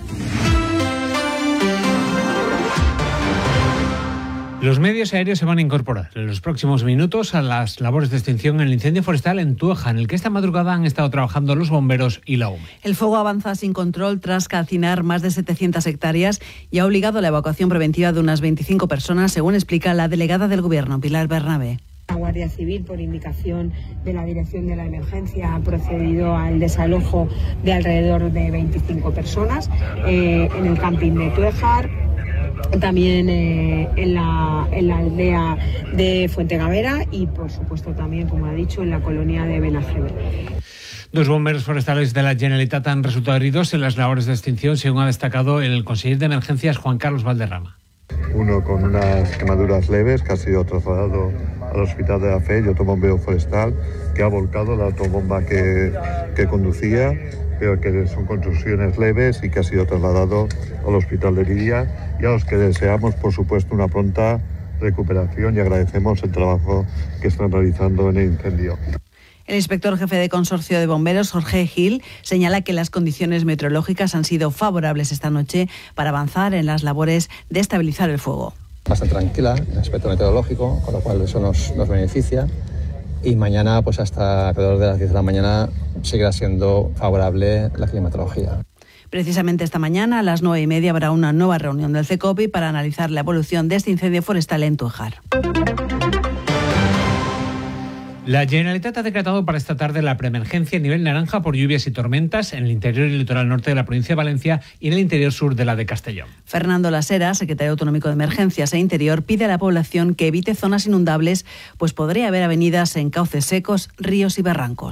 Los medios aéreos se van a incorporar en los próximos minutos a las labores de extinción en el incendio forestal en Tueja, en el que esta madrugada han estado trabajando los bomberos y la UME. El fuego avanza sin control tras calcinar más de 700 hectáreas y ha obligado a la evacuación preventiva de unas 25 personas, según explica la delegada del Gobierno, Pilar Bernabé. La Guardia Civil, por indicación de la Dirección de la Emergencia, ha procedido al desalojo de alrededor de 25 personas en el camping de Tuejar, también en la aldea de Fuentegavera y, por supuesto, también, como ha dicho, en la colonia de Benajever. 2 bomberos forestales de la Generalitat han resultado heridos en las labores de extinción, según ha destacado el conseller de Emergencias, Juan Carlos Valderrama. Uno con unas quemaduras leves, que ha sido trasladado al Hospital de la Fe, y otro bombero forestal que ha volcado la autobomba que conducía, pero que son contusiones leves y que ha sido trasladado al Hospital de Lidia, y a los que deseamos, por supuesto, una pronta recuperación y agradecemos el trabajo que están realizando en el incendio. El inspector jefe de Consorcio de Bomberos, Jorge Gil, señala que las condiciones meteorológicas han sido favorables esta noche para avanzar en las labores de estabilizar el fuego. Bastante tranquila en el aspecto meteorológico, con lo cual eso nos beneficia. Y mañana, pues hasta alrededor de las 10 de la mañana, seguirá siendo favorable la climatología. Precisamente esta mañana, a las 9:30, habrá una nueva reunión del CECOPI para analizar la evolución de este incendio forestal en Tújar. La Generalitat ha decretado para esta tarde la preemergencia a nivel naranja por lluvias y tormentas en el interior y litoral norte de la provincia de Valencia y en el interior sur de la de Castellón. Fernando Lasera, secretario autonómico de Emergencias e Interior, pide a la población que evite zonas inundables, pues podría haber avenidas en cauces secos, ríos y barrancos.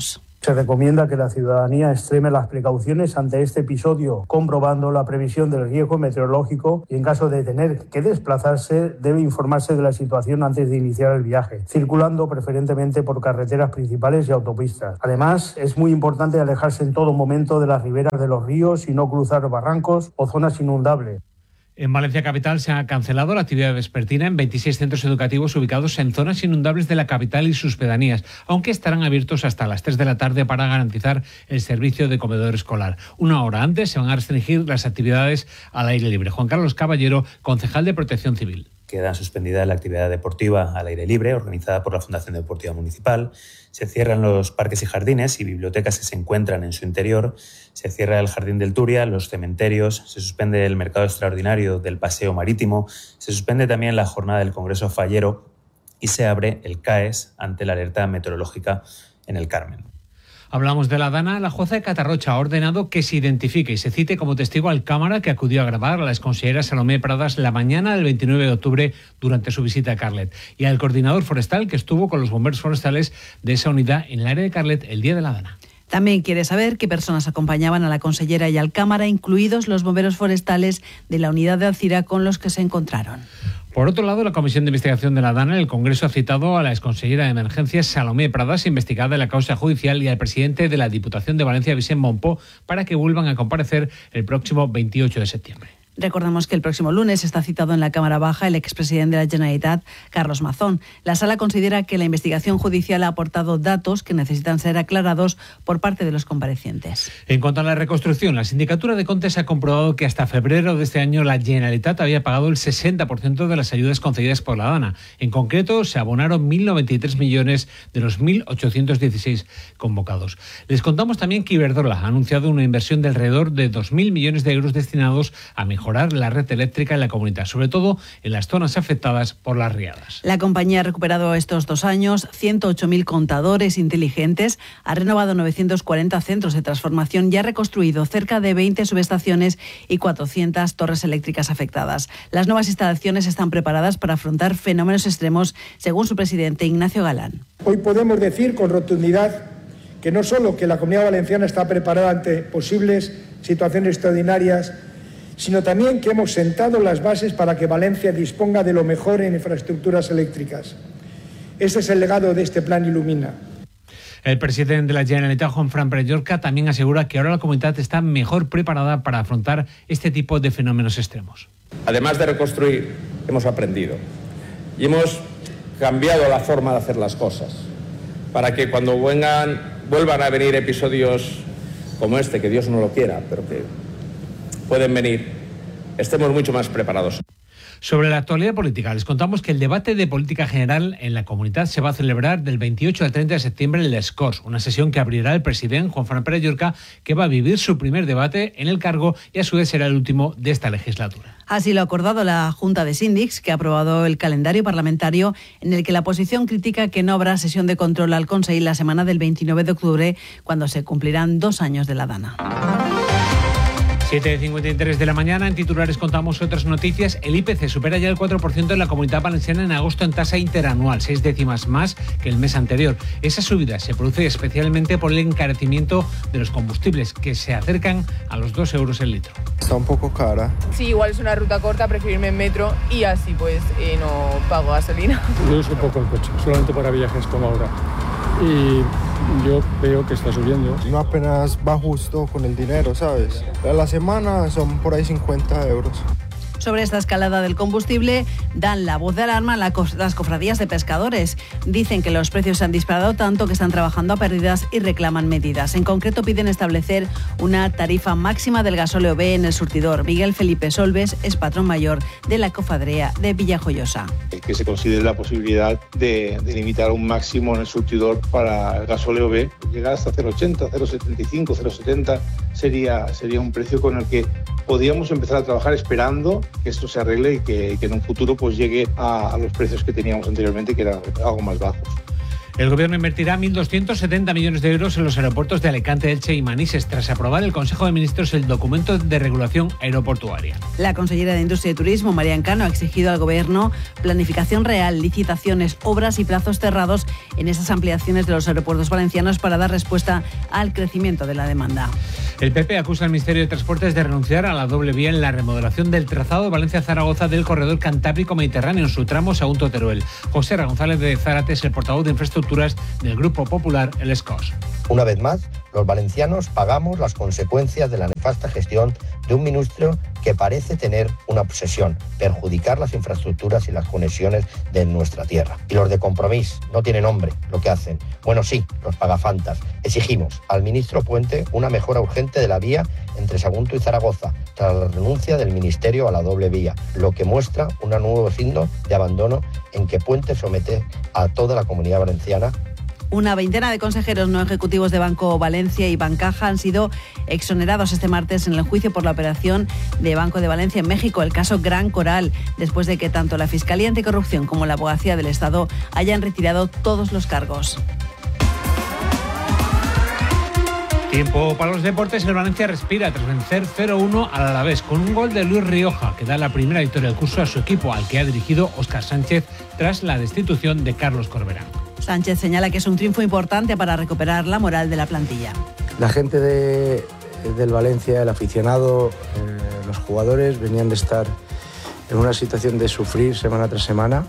Se recomienda que la ciudadanía extreme las precauciones ante este episodio, comprobando la previsión del riesgo meteorológico y en caso de tener que desplazarse, debe informarse de la situación antes de iniciar el viaje, circulando preferentemente por carreteras principales y autopistas. Además, es muy importante alejarse en todo momento de las riberas de los ríos y no cruzar barrancos o zonas inundables. En Valencia capital se ha cancelado la actividad vespertina en 26 centros educativos ubicados en zonas inundables de la capital y sus pedanías, aunque estarán abiertos hasta las 3 de la tarde para garantizar el servicio de comedor escolar. Una hora antes se van a restringir las actividades al aire libre. Juan Carlos Caballero, concejal de Protección Civil. Queda suspendida la actividad deportiva al aire libre organizada por la Fundación Deportiva Municipal. Se cierran los parques y jardines y bibliotecas que se encuentran en su interior. Se cierra el Jardín del Turia, los cementerios. Se suspende el mercado extraordinario del Paseo Marítimo. Se suspende también la jornada del Congreso Fallero y se abre el CAES ante la alerta meteorológica en el Carmen. Hablamos de la Dana. La jueza de Catarrocha ha ordenado que se identifique y se cite como testigo al cámara que acudió a grabar a la exconsellera Salomé Pradas la mañana del 29 de octubre durante su visita a Carlet, y al coordinador forestal que estuvo con los bomberos forestales de esa unidad en el área de Carlet el día de la Dana. También quiere saber qué personas acompañaban a la consellera y al cámara, incluidos los bomberos forestales de la unidad de Alcira con los que se encontraron. Por otro lado, la Comisión de Investigación de la Dana, el Congreso ha citado a la exconsellera de Emergencias Salomé Pradas, investigada en la causa judicial, y al presidente de la Diputación de Valencia, Vicent Monpó, para que vuelvan a comparecer el próximo 28 de septiembre. Recordamos que el próximo lunes está citado en la Cámara Baja el expresidente de la Generalitat, Carlos Mazón. La Sala considera que la investigación judicial ha aportado datos que necesitan ser aclarados por parte de los comparecientes. En cuanto a la reconstrucción, la Sindicatura de Comptes ha comprobado que hasta febrero de este año la Generalitat había pagado el 60% de las ayudas concedidas por la Dana. En concreto, se abonaron 1.093 millones de los 1.816 convocados. Les contamos también que Iberdrola ha anunciado una inversión de alrededor de 2.000 millones de euros destinados a mejorar la red eléctrica en la comunidad, sobre todo en las zonas afectadas por las riadas. La compañía ha recuperado estos 2 años 108.000 contadores inteligentes, ha renovado 940 centros de transformación y ha reconstruido cerca de 20 subestaciones y 400 torres eléctricas afectadas. Las nuevas instalaciones están preparadas para afrontar fenómenos extremos, según su presidente Ignacio Galán. Hoy podemos decir con rotundidad que no solo que la Comunidad Valenciana está preparada ante posibles situaciones extraordinarias, sino también que hemos sentado las bases para que Valencia disponga de lo mejor en infraestructuras eléctricas. Ese es el legado de este Plan Ilumina. El presidente de la Generalitat, Juanfran Pere-Llorca, también asegura que ahora la comunidad está mejor preparada para afrontar este tipo de fenómenos extremos. Además de reconstruir, hemos aprendido y hemos cambiado la forma de hacer las cosas para que cuando vuelvan a venir episodios como este, que Dios no lo quiera, pero que pueden venir, estemos mucho más preparados. Sobre la actualidad política, les contamos que el debate de política general en la comunidad se va a celebrar del 28 al 30 de septiembre en Les Corts, una sesión que abrirá el presidente Juanfran Pere-Llorca, que va a vivir su primer debate en el cargo y a su vez será el último de esta legislatura. Así lo ha acordado la Junta de Síndics, que ha aprobado el calendario parlamentario en el que la oposición critica que no habrá sesión de control al Consell la semana del 29 de octubre, cuando se cumplirán 2 años de la Dana. 7:53 de la mañana. En titulares contamos otras noticias. El IPC supera ya el 4% en la Comunidad Valenciana en agosto en tasa interanual, 6 décimas más que el mes anterior. Esa subida se produce especialmente por el encarecimiento de los combustibles, que se acercan a los 2 euros el litro. Está un poco cara. Sí, igual es una ruta corta, prefiero irme en metro y así pues no pago gasolina. Yo uso un poco el coche, solamente para viajes como ahora. Y yo veo que está subiendo. No apenas va justo con el dinero, ¿sabes? A la semana son por ahí 50 euros. Sobre esta escalada del combustible dan la voz de alarma las cofradías de pescadores. Dicen que los precios se han disparado tanto que están trabajando a pérdidas y reclaman medidas. En concreto piden establecer una tarifa máxima del gasóleo B en el surtidor. Miguel Felipe Solves es patrón mayor de la cofradía de Villajoyosa. Que se considere la posibilidad de limitar un máximo en el surtidor para el gasóleo B. Llegar hasta 0,80, 0,75, 0,70 sería un precio con el que podríamos empezar a trabajar esperando que esto se arregle y que en un futuro pues llegue a los precios que teníamos anteriormente, que eran algo más bajos. El Gobierno invertirá 1.270 millones de euros en los aeropuertos de Alicante, Elche y Manises, tras aprobar el Consejo de Ministros el documento de regulación aeroportuaria. La consellera de Industria y Turismo, María Encano, ha exigido al Gobierno planificación real, licitaciones, obras y plazos cerrados en esas ampliaciones de los aeropuertos valencianos para dar respuesta al crecimiento de la demanda. El PP acusa al Ministerio de Transportes de renunciar a la doble vía en la remodelación del trazado Valencia-Zaragoza del corredor Cantábrico-Mediterráneo en su tramo Sagunto-Teruel. José González de Zárate es el portavoz de Infraestructuras del Grupo Popular, el SCOS. Una vez más, los valencianos pagamos las consecuencias de la nefasta gestión de un ministro que parece tener una obsesión, perjudicar las infraestructuras y las conexiones de nuestra tierra. Y los de Compromís no tienen nombre lo que hacen. Bueno, sí, los pagafantas. Exigimos al ministro Puente una mejora urgente de la vía entre Sagunto y Zaragoza, tras la renuncia del Ministerio a la doble vía, lo que muestra un nuevo signo de abandono en que Puente somete a toda la Comunidad Valenciana. Una veintena de consejeros no ejecutivos de Banco Valencia y Bancaja han sido exonerados este martes en el juicio por la operación de Banco de Valencia en México, el caso Gran Coral, después de que tanto la Fiscalía Anticorrupción como la Abogacía del Estado hayan retirado todos los cargos. Tiempo para los deportes. El Valencia respira tras vencer 0-1 al Alavés con un gol de Luis Rioja, que da la primera victoria del curso a su equipo, al que ha dirigido Óscar Sánchez tras la destitución de Carlos Corberán. Sánchez señala que es un triunfo importante para recuperar la moral de la plantilla. La gente del Valencia, el aficionado, los jugadores venían de estar en una situación de sufrir semana tras semana,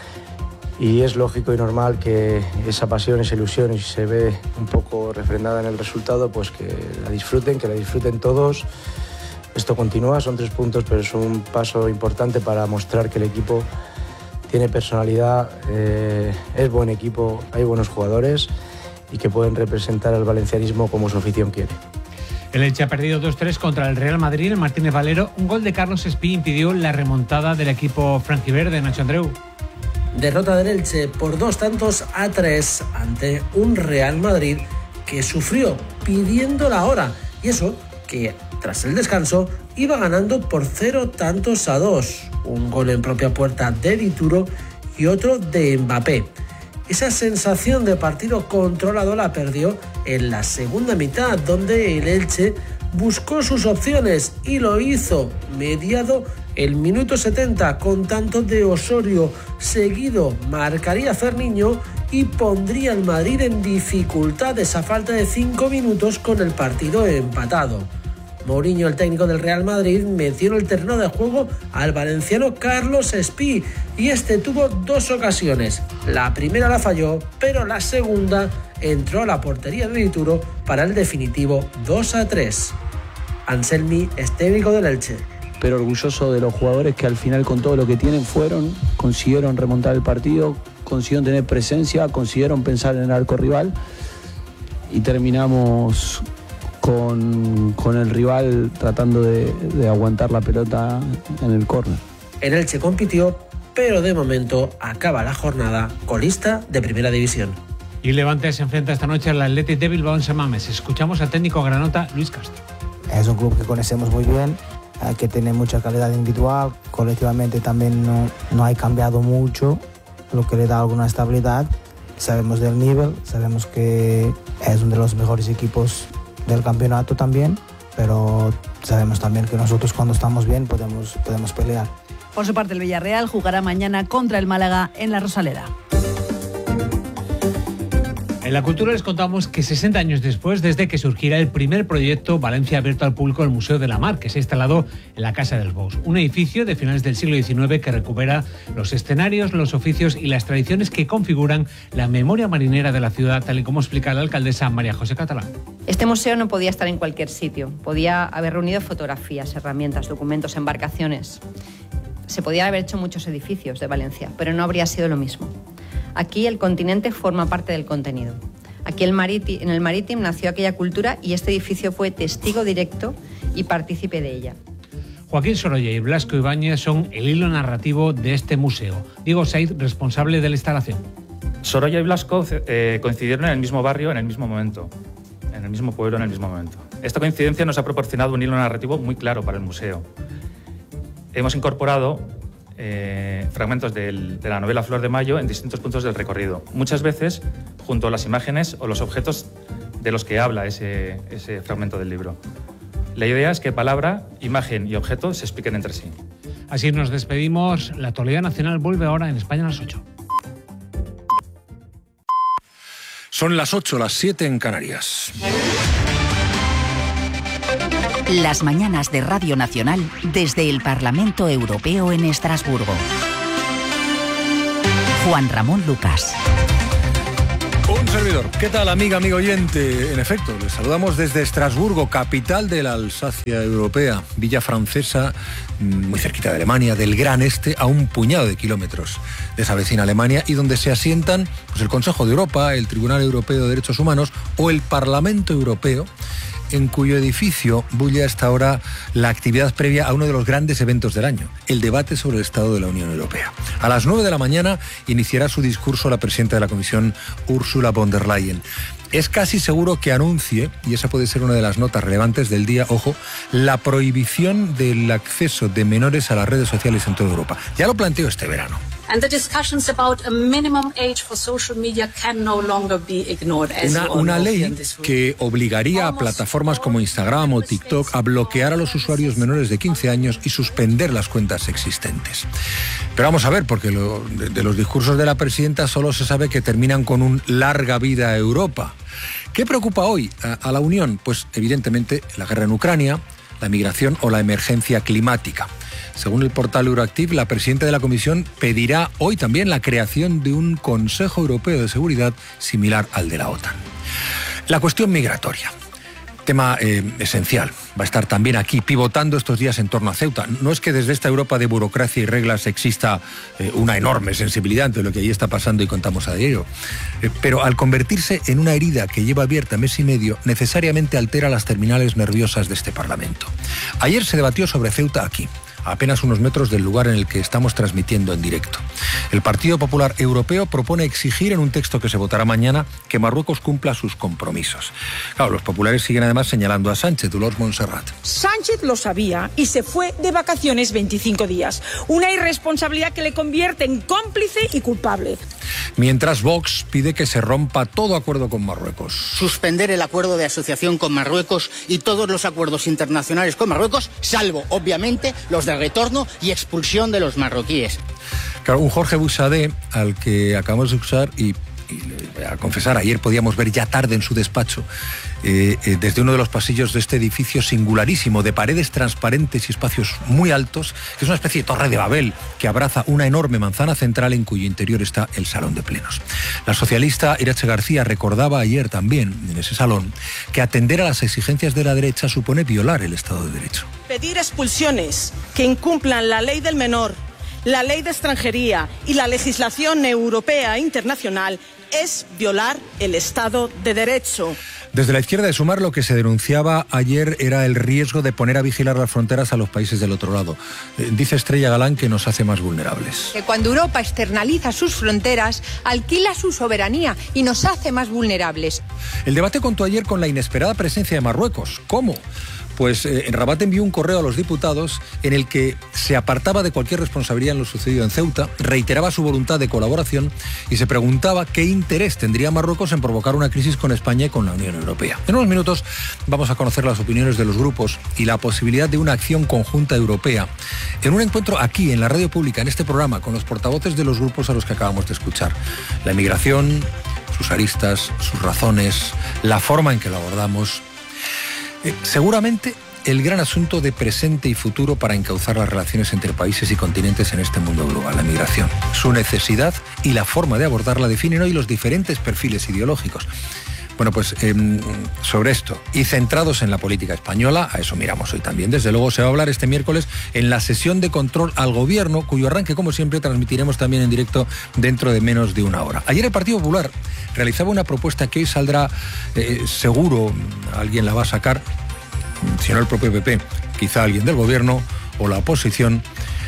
y es lógico y normal que esa pasión, esa ilusión, y se ve un poco refrendada en el resultado, pues que la disfruten todos. Esto continúa, son 3 puntos, pero es un paso importante para mostrar que el equipo tiene personalidad, es buen equipo, hay buenos jugadores y que pueden representar al valencianismo como su afición quiere. El Elche ha perdido 2-3 contra el Real Madrid en Martínez Valero. Un gol de Carlos Espí impidió la remontada del equipo franjiverde. Nacho Andreu. Derrota del Elche por 2-3 ante un Real Madrid que sufrió pidiendo la hora. Y eso que tras el descanso iba ganando por 0-2. Un gol en propia puerta de Dituro y otro de Mbappé. Esa sensación de partido controlado la perdió en la segunda mitad, donde el Elche buscó sus opciones y lo hizo mediado el minuto 70 con tanto de Osorio. Seguido marcaría Ferniño y pondría al Madrid en dificultades a falta de 5 minutos con el partido empatado. Mourinho, el técnico del Real Madrid, metió en el terreno de juego al valenciano Carlos Espí y este tuvo 2 ocasiones. La primera la falló, pero la segunda entró a la portería de Dituro para el definitivo 2-3. Anselmi es técnico del Elche. Pero orgulloso de los jugadores que al final, con todo lo que tienen, consiguieron remontar el partido, consiguieron tener presencia, consiguieron pensar en el arco rival y terminamos con el rival tratando de aguantar la pelota en el córner. El Elche compitió, pero de momento acaba la jornada colista de Primera División. Y Levante se enfrenta esta noche al Athletic de Bilbao en San Mamés. Escuchamos al técnico granota Luis Castro. Es un club que conocemos muy bien, que tiene mucha calidad individual, colectivamente también no ha cambiado mucho, lo que le da alguna estabilidad. Sabemos del nivel, sabemos que es uno de los mejores equipos del campeonato también, pero sabemos también que nosotros cuando estamos bien podemos pelear. Por su parte, el Villarreal jugará mañana contra el Málaga en la Rosaleda. En la cultura les contamos que 60 años después, desde que surgiera el primer proyecto Valencia abierto al público del Museo de la Mar, que se ha instalado en la Casa dels Bous, un edificio de finales del siglo XIX que recupera los escenarios, los oficios y las tradiciones que configuran la memoria marinera de la ciudad, tal y como explica la alcaldesa María José Catalán. Este museo no podía estar en cualquier sitio, podía haber reunido fotografías, herramientas, documentos, embarcaciones. Se podían haber hecho muchos edificios de Valencia, pero no habría sido lo mismo. Aquí el continente forma parte del contenido. Aquí en el Marítimo nació aquella cultura y este edificio fue testigo directo y partícipe de ella. Joaquín Sorolla y Blasco Ibáñez son el hilo narrativo de este museo. Diego Saiz, responsable de la instalación. Sorolla y Blasco coincidieron en el mismo barrio, en el mismo momento, en el mismo pueblo, en el mismo momento. Esta coincidencia nos ha proporcionado un hilo narrativo muy claro para el museo. Hemos incorporado fragmentos de la novela Flor de Mayo en distintos puntos del recorrido. Muchas veces junto a las imágenes o los objetos de los que habla ese fragmento del libro. La idea es que palabra, imagen y objeto se expliquen entre sí. Así nos despedimos. La actualidad nacional vuelve ahora en España a las 8. Son las 8, las 7 en Canarias. Las mañanas de Radio Nacional desde el Parlamento Europeo en Estrasburgo. Juan Ramón Lucas. Un servidor. ¿Qué tal, amiga, amigo oyente? En efecto, les saludamos desde Estrasburgo, capital de la Alsacia europea, villa francesa, muy cerquita de Alemania, del Gran Este, a un puñado de kilómetros de esa vecina Alemania, y donde se asientan pues, el Consejo de Europa, el Tribunal Europeo de Derechos Humanos o el Parlamento Europeo, en cuyo edificio bulle hasta ahora la actividad previa a uno de los grandes eventos del año, el debate sobre el Estado de la Unión Europea. A las 9 de la mañana iniciará su discurso la presidenta de la Comisión, Ursula von der Leyen. Es casi seguro que anuncie, y esa puede ser una de las notas relevantes del día, ojo, la prohibición del acceso de menores a las redes sociales en toda Europa. Ya lo planteó este verano. And the discussions about a minimum age for social media can no longer be ignored. Una ley que obligaría a plataformas como Instagram o TikTok a bloquear a los usuarios menores de 15 años y suspender las cuentas existentes. Pero vamos a ver, porque de los discursos de la presidenta solo se sabe que terminan con un larga vida a Europa. ¿Qué preocupa hoy a la Unión? Pues evidentemente la guerra en Ucrania, la migración o la emergencia climática. Según el portal Euroactiv, la presidenta de la Comisión pedirá hoy también la creación de un Consejo Europeo de Seguridad similar al de la OTAN. La cuestión migratoria, tema esencial, va a estar también aquí pivotando estos días en torno a Ceuta. No es que desde esta Europa de burocracia y reglas exista una enorme sensibilidad ante lo que allí está pasando y contamos a diario, pero al convertirse en una herida que lleva abierta mes y medio, necesariamente altera las terminales nerviosas de este Parlamento. Ayer se debatió sobre Ceuta aquí, a apenas unos metros del lugar en el que estamos transmitiendo en directo. El Partido Popular Europeo propone exigir en un texto que se votará mañana que Marruecos cumpla sus compromisos. Claro, los populares siguen además señalando a Sánchez, Dolors Montserrat. Sánchez lo sabía y se fue de vacaciones 25 días. Una irresponsabilidad que le convierte en cómplice y culpable. Mientras Vox pide que se rompa todo acuerdo con Marruecos. Suspender el acuerdo de asociación con Marruecos y todos los acuerdos internacionales con Marruecos, salvo, obviamente, los de retorno y expulsión de los marroquíes. Claro, un Jorge Busadé al que acabamos de escuchar y le voy a confesar, ayer podíamos ver ya tarde en su despacho, desde uno de los pasillos de este edificio singularísimo, de paredes transparentes y espacios muy altos, que es una especie de torre de Babel que abraza una enorme manzana central en cuyo interior está el salón de plenos. La socialista Irache García recordaba ayer también, en ese salón, que atender a las exigencias de la derecha supone violar el Estado de Derecho. Pedir expulsiones que incumplan la ley del menor, la ley de extranjería y la legislación europea e internacional es violar el Estado de Derecho. Desde la izquierda de Sumar lo que se denunciaba ayer era el riesgo de poner a vigilar las fronteras a los países del otro lado. Dice Estrella Galán que nos hace más vulnerables. Que cuando Europa externaliza sus fronteras, alquila su soberanía y nos hace más vulnerables. El debate contó ayer con la inesperada presencia de Marruecos. ¿Cómo? Pues Rabat envió un correo a los diputados en el que se apartaba de cualquier responsabilidad en lo sucedido en Ceuta, reiteraba su voluntad de colaboración y se preguntaba qué interés tendría Marruecos en provocar una crisis con España y con la Unión Europea. En unos minutos vamos a conocer las opiniones de los grupos y la posibilidad de una acción conjunta europea en un encuentro aquí en la radio pública, en este programa, con los portavoces de los grupos a los que acabamos de escuchar. La inmigración, sus aristas, sus razones, la forma en que lo abordamos. Seguramente el gran asunto de presente y futuro para encauzar las relaciones entre países y continentes en este mundo global, la migración. Su necesidad y la forma de abordarla definen hoy los diferentes perfiles ideológicos. Bueno, pues sobre esto y centrados en la política española, a eso miramos hoy también. Desde luego se va a hablar este miércoles en la sesión de control al gobierno, cuyo arranque, como siempre, transmitiremos también en directo dentro de menos de una hora. Ayer el Partido Popular realizaba una propuesta que hoy saldrá, seguro, alguien la va a sacar, si no el propio PP, quizá alguien del gobierno o la oposición.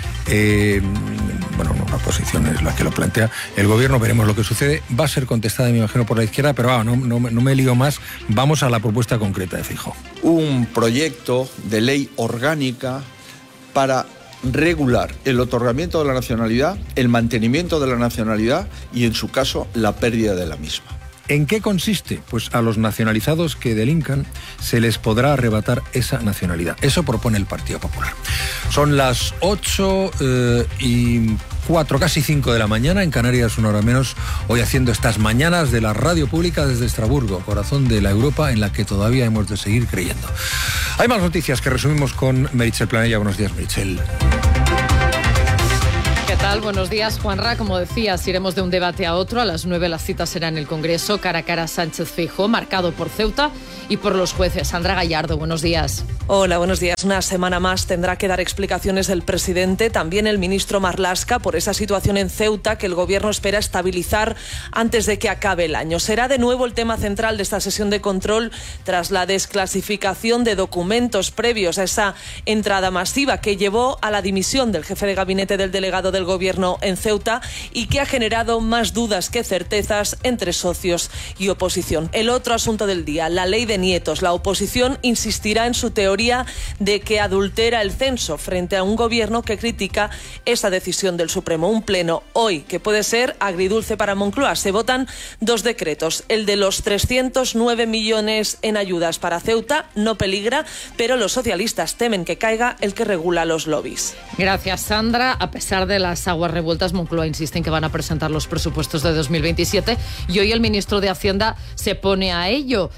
Bueno, no, la oposición es la que lo plantea. El gobierno, veremos lo que sucede. Va a ser contestada, me imagino, por la izquierda, pero no me lío más. Vamos a la propuesta concreta de Feijóo. Un proyecto de ley orgánica para regular el otorgamiento de la nacionalidad, el mantenimiento de la nacionalidad y, en su caso, la pérdida de la misma. ¿En qué consiste? Pues a los nacionalizados que delincan se les podrá arrebatar esa nacionalidad. Eso propone el Partido Popular. Son las 8:04, casi 5 de la mañana, en Canarias una hora menos, hoy haciendo estas mañanas de la radio pública desde Estrasburgo, corazón de la Europa en la que todavía hemos de seguir creyendo. Hay más noticias que resumimos con Meritxell Planella. Buenos días, Meritxell. ¿Qué tal? Buenos días, Juanra. Como decías, iremos de un debate a otro. A las 9 la cita será en el Congreso, cara a cara Sánchez-Feijóo, marcado por Ceuta y por los jueces. Sandra Gallardo, buenos días. Hola, buenos días. Una semana más tendrá que dar explicaciones el presidente, también el ministro Marlaska, por esa situación en Ceuta que el gobierno espera estabilizar antes de que acabe el año. Será de nuevo el tema central de esta sesión de control tras la desclasificación de documentos previos a esa entrada masiva que llevó a la dimisión del jefe de gabinete del delegado del gobierno en Ceuta y que ha generado más dudas que certezas entre socios y oposición. El otro asunto del día, la ley de nietos. La oposición insistirá en su teoría de que adultera el censo frente a un gobierno que critica esa decisión del Supremo. Un pleno hoy que puede ser agridulce para Moncloa. Se votan 2 decretos. El de los 309 millones en ayudas para Ceuta no peligra, pero los socialistas temen que caiga el que regula los lobbies. Gracias, Sandra. A pesar de las aguas revueltas, Moncloa insiste en que van a presentar los presupuestos de 2027 y hoy el ministro de Hacienda se pone a ello.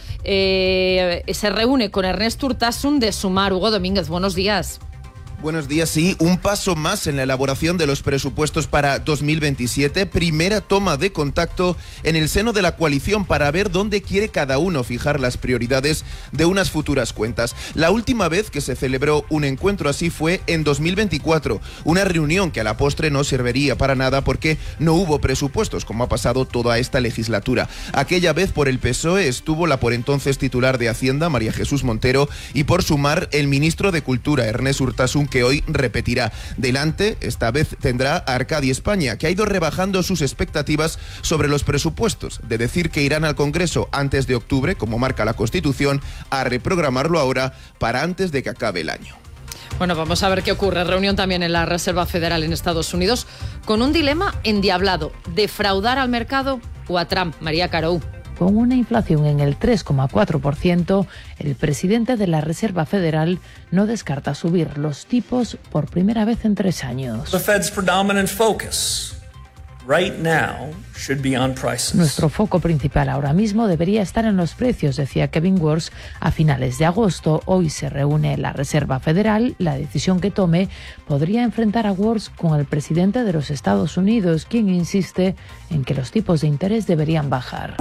Se reúne con Ernest Urtasun de Sumar. Hugo Domínguez, buenos días. Buenos días, sí, un paso más en la elaboración de los presupuestos para 2027, primera toma de contacto en el seno de la coalición para ver dónde quiere cada uno fijar las prioridades de unas futuras cuentas. La última vez que se celebró un encuentro así fue en 2024, una reunión que a la postre no serviría para nada porque no hubo presupuestos, como ha pasado toda esta legislatura. Aquella vez por el PSOE estuvo la por entonces titular de Hacienda, María Jesús Montero, y por Sumar el ministro de Cultura, Ernest Urtasun, que hoy repetirá. Delante, esta vez tendrá a Arcadi España, que ha ido rebajando sus expectativas sobre los presupuestos, de decir que irán al Congreso antes de octubre, como marca la Constitución, a reprogramarlo ahora para antes de que acabe el año. Bueno, vamos a ver qué ocurre. Reunión también en la Reserva Federal en Estados Unidos, con un dilema endiablado: defraudar al mercado o a Trump. María Carou. Con una inflación en el 3,4%, el presidente de la Reserva Federal no descarta subir los tipos por primera vez en 3 años. The Fed's predominant focus right now should be on prices. Nuestro foco principal ahora mismo debería estar en los precios, decía Kevin Warsh a finales de agosto. Hoy se reúne la Reserva Federal. La decisión que tome podría enfrentar a Warsh con el presidente de los Estados Unidos, quien insiste en que los tipos de interés deberían bajar.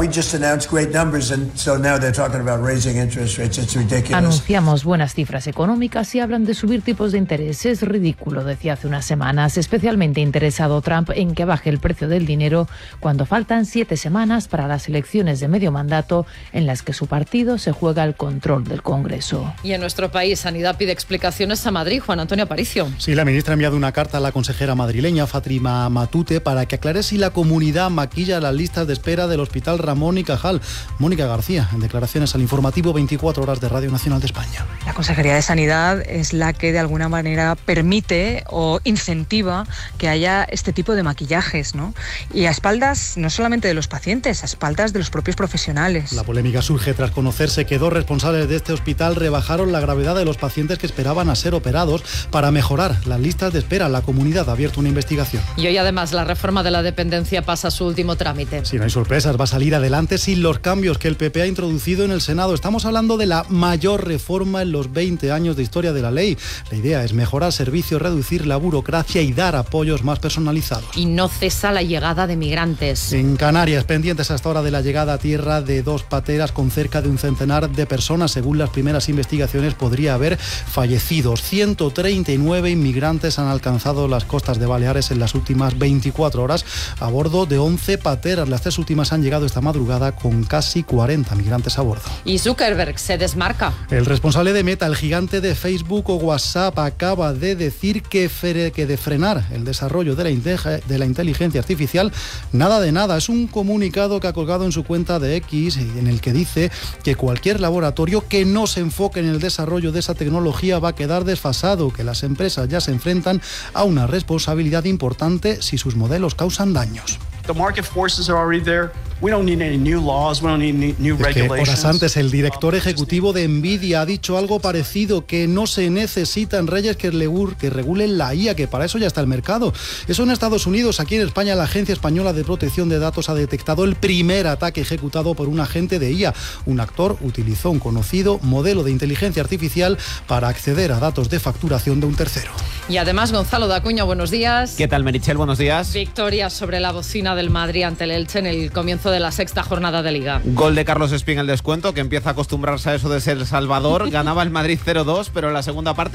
Anunciamos buenas cifras económicas y hablan de subir tipos de interés. Es ridículo, decía hace unas semanas. Especialmente interesado Trump en que baje el precio del dinero cuando faltan 7 semanas para las elecciones de medio mandato en las que su partido se juega el control del Congreso. Y en nuestro país, Sanidad pide explicaciones a Madrid. Juan Antonio Aparicio. Sí, la ministra ha enviado una carta a la consejera madrileña Fátima Matute para que aclare si la comunidad maquilla las listas de espera del Hospital Ramón y Cajal. Mónica García, en declaraciones al informativo 24 horas de Radio Nacional de España. La Consejería de Sanidad es la que de alguna manera permite o incentiva que haya este tipo de maquillajes, ¿no? Y a espaldas no solamente de los pacientes, a espaldas de los propios profesionales. La polémica surge tras conocerse que 2 responsables de este hospital rebajaron la gravedad de los pacientes que esperaban a ser operados para mejorar las listas de espera. La comunidad ha abierto una investigación. Y hoy además la reforma de la dependencia pasa a su último trámite. Si no hay sorpresas, va a salir adelante sin los cambios que el PP ha introducido en el Senado. Estamos hablando de la mayor reforma en los 20 años de historia de la ley. La idea es mejorar servicios, reducir la burocracia y dar apoyos más personalizados. Y no cesa la llegada de migrantes. En Canarias, pendientes hasta ahora de la llegada a tierra de 2 pateras con cerca de un centenar de personas. Según las primeras investigaciones, podría haber fallecidos. 139 inmigrantes han alcanzado las costas de Baleares en las últimas 24 horas a bordo de 11 pateras. Las 3 últimas han llegado esta madrugada con casi 40 migrantes a bordo. Y Zuckerberg se desmarca. El responsable de Meta, el gigante de Facebook o WhatsApp, acaba de decir que de frenar el desarrollo de la inteligencia artificial, nada de nada. Es un comunicado que ha colgado en su cuenta de X en el que dice que cualquier laboratorio que no se enfoque en el desarrollo de esa tecnología va a quedar desfasado, que las empresas ya se enfrentan a una responsabilidad importante si sus modelos causan daños. The market forces are already there. Es que horas antes el director ejecutivo de Nvidia ha dicho algo parecido, que no se necesitan leyes que regulen la IA, que para eso ya está el mercado. Eso en Estados Unidos. Aquí en España la Agencia Española de Protección de Datos ha detectado el primer ataque ejecutado por un agente de IA. Un actor utilizó un conocido modelo de inteligencia artificial para acceder a datos de facturación de un tercero. Y además, Gonzalo Dacuña, buenos días. ¿Qué tal, Meritxell? Buenos días. Victoria sobre la bocina del Madrid ante el Elche en el comienzo de la sexta jornada de Liga. Gol de Carlos Espín en el descuento, que empieza a acostumbrarse a eso de ser Salvador. Ganaba el Madrid 0-2, pero en la segunda parte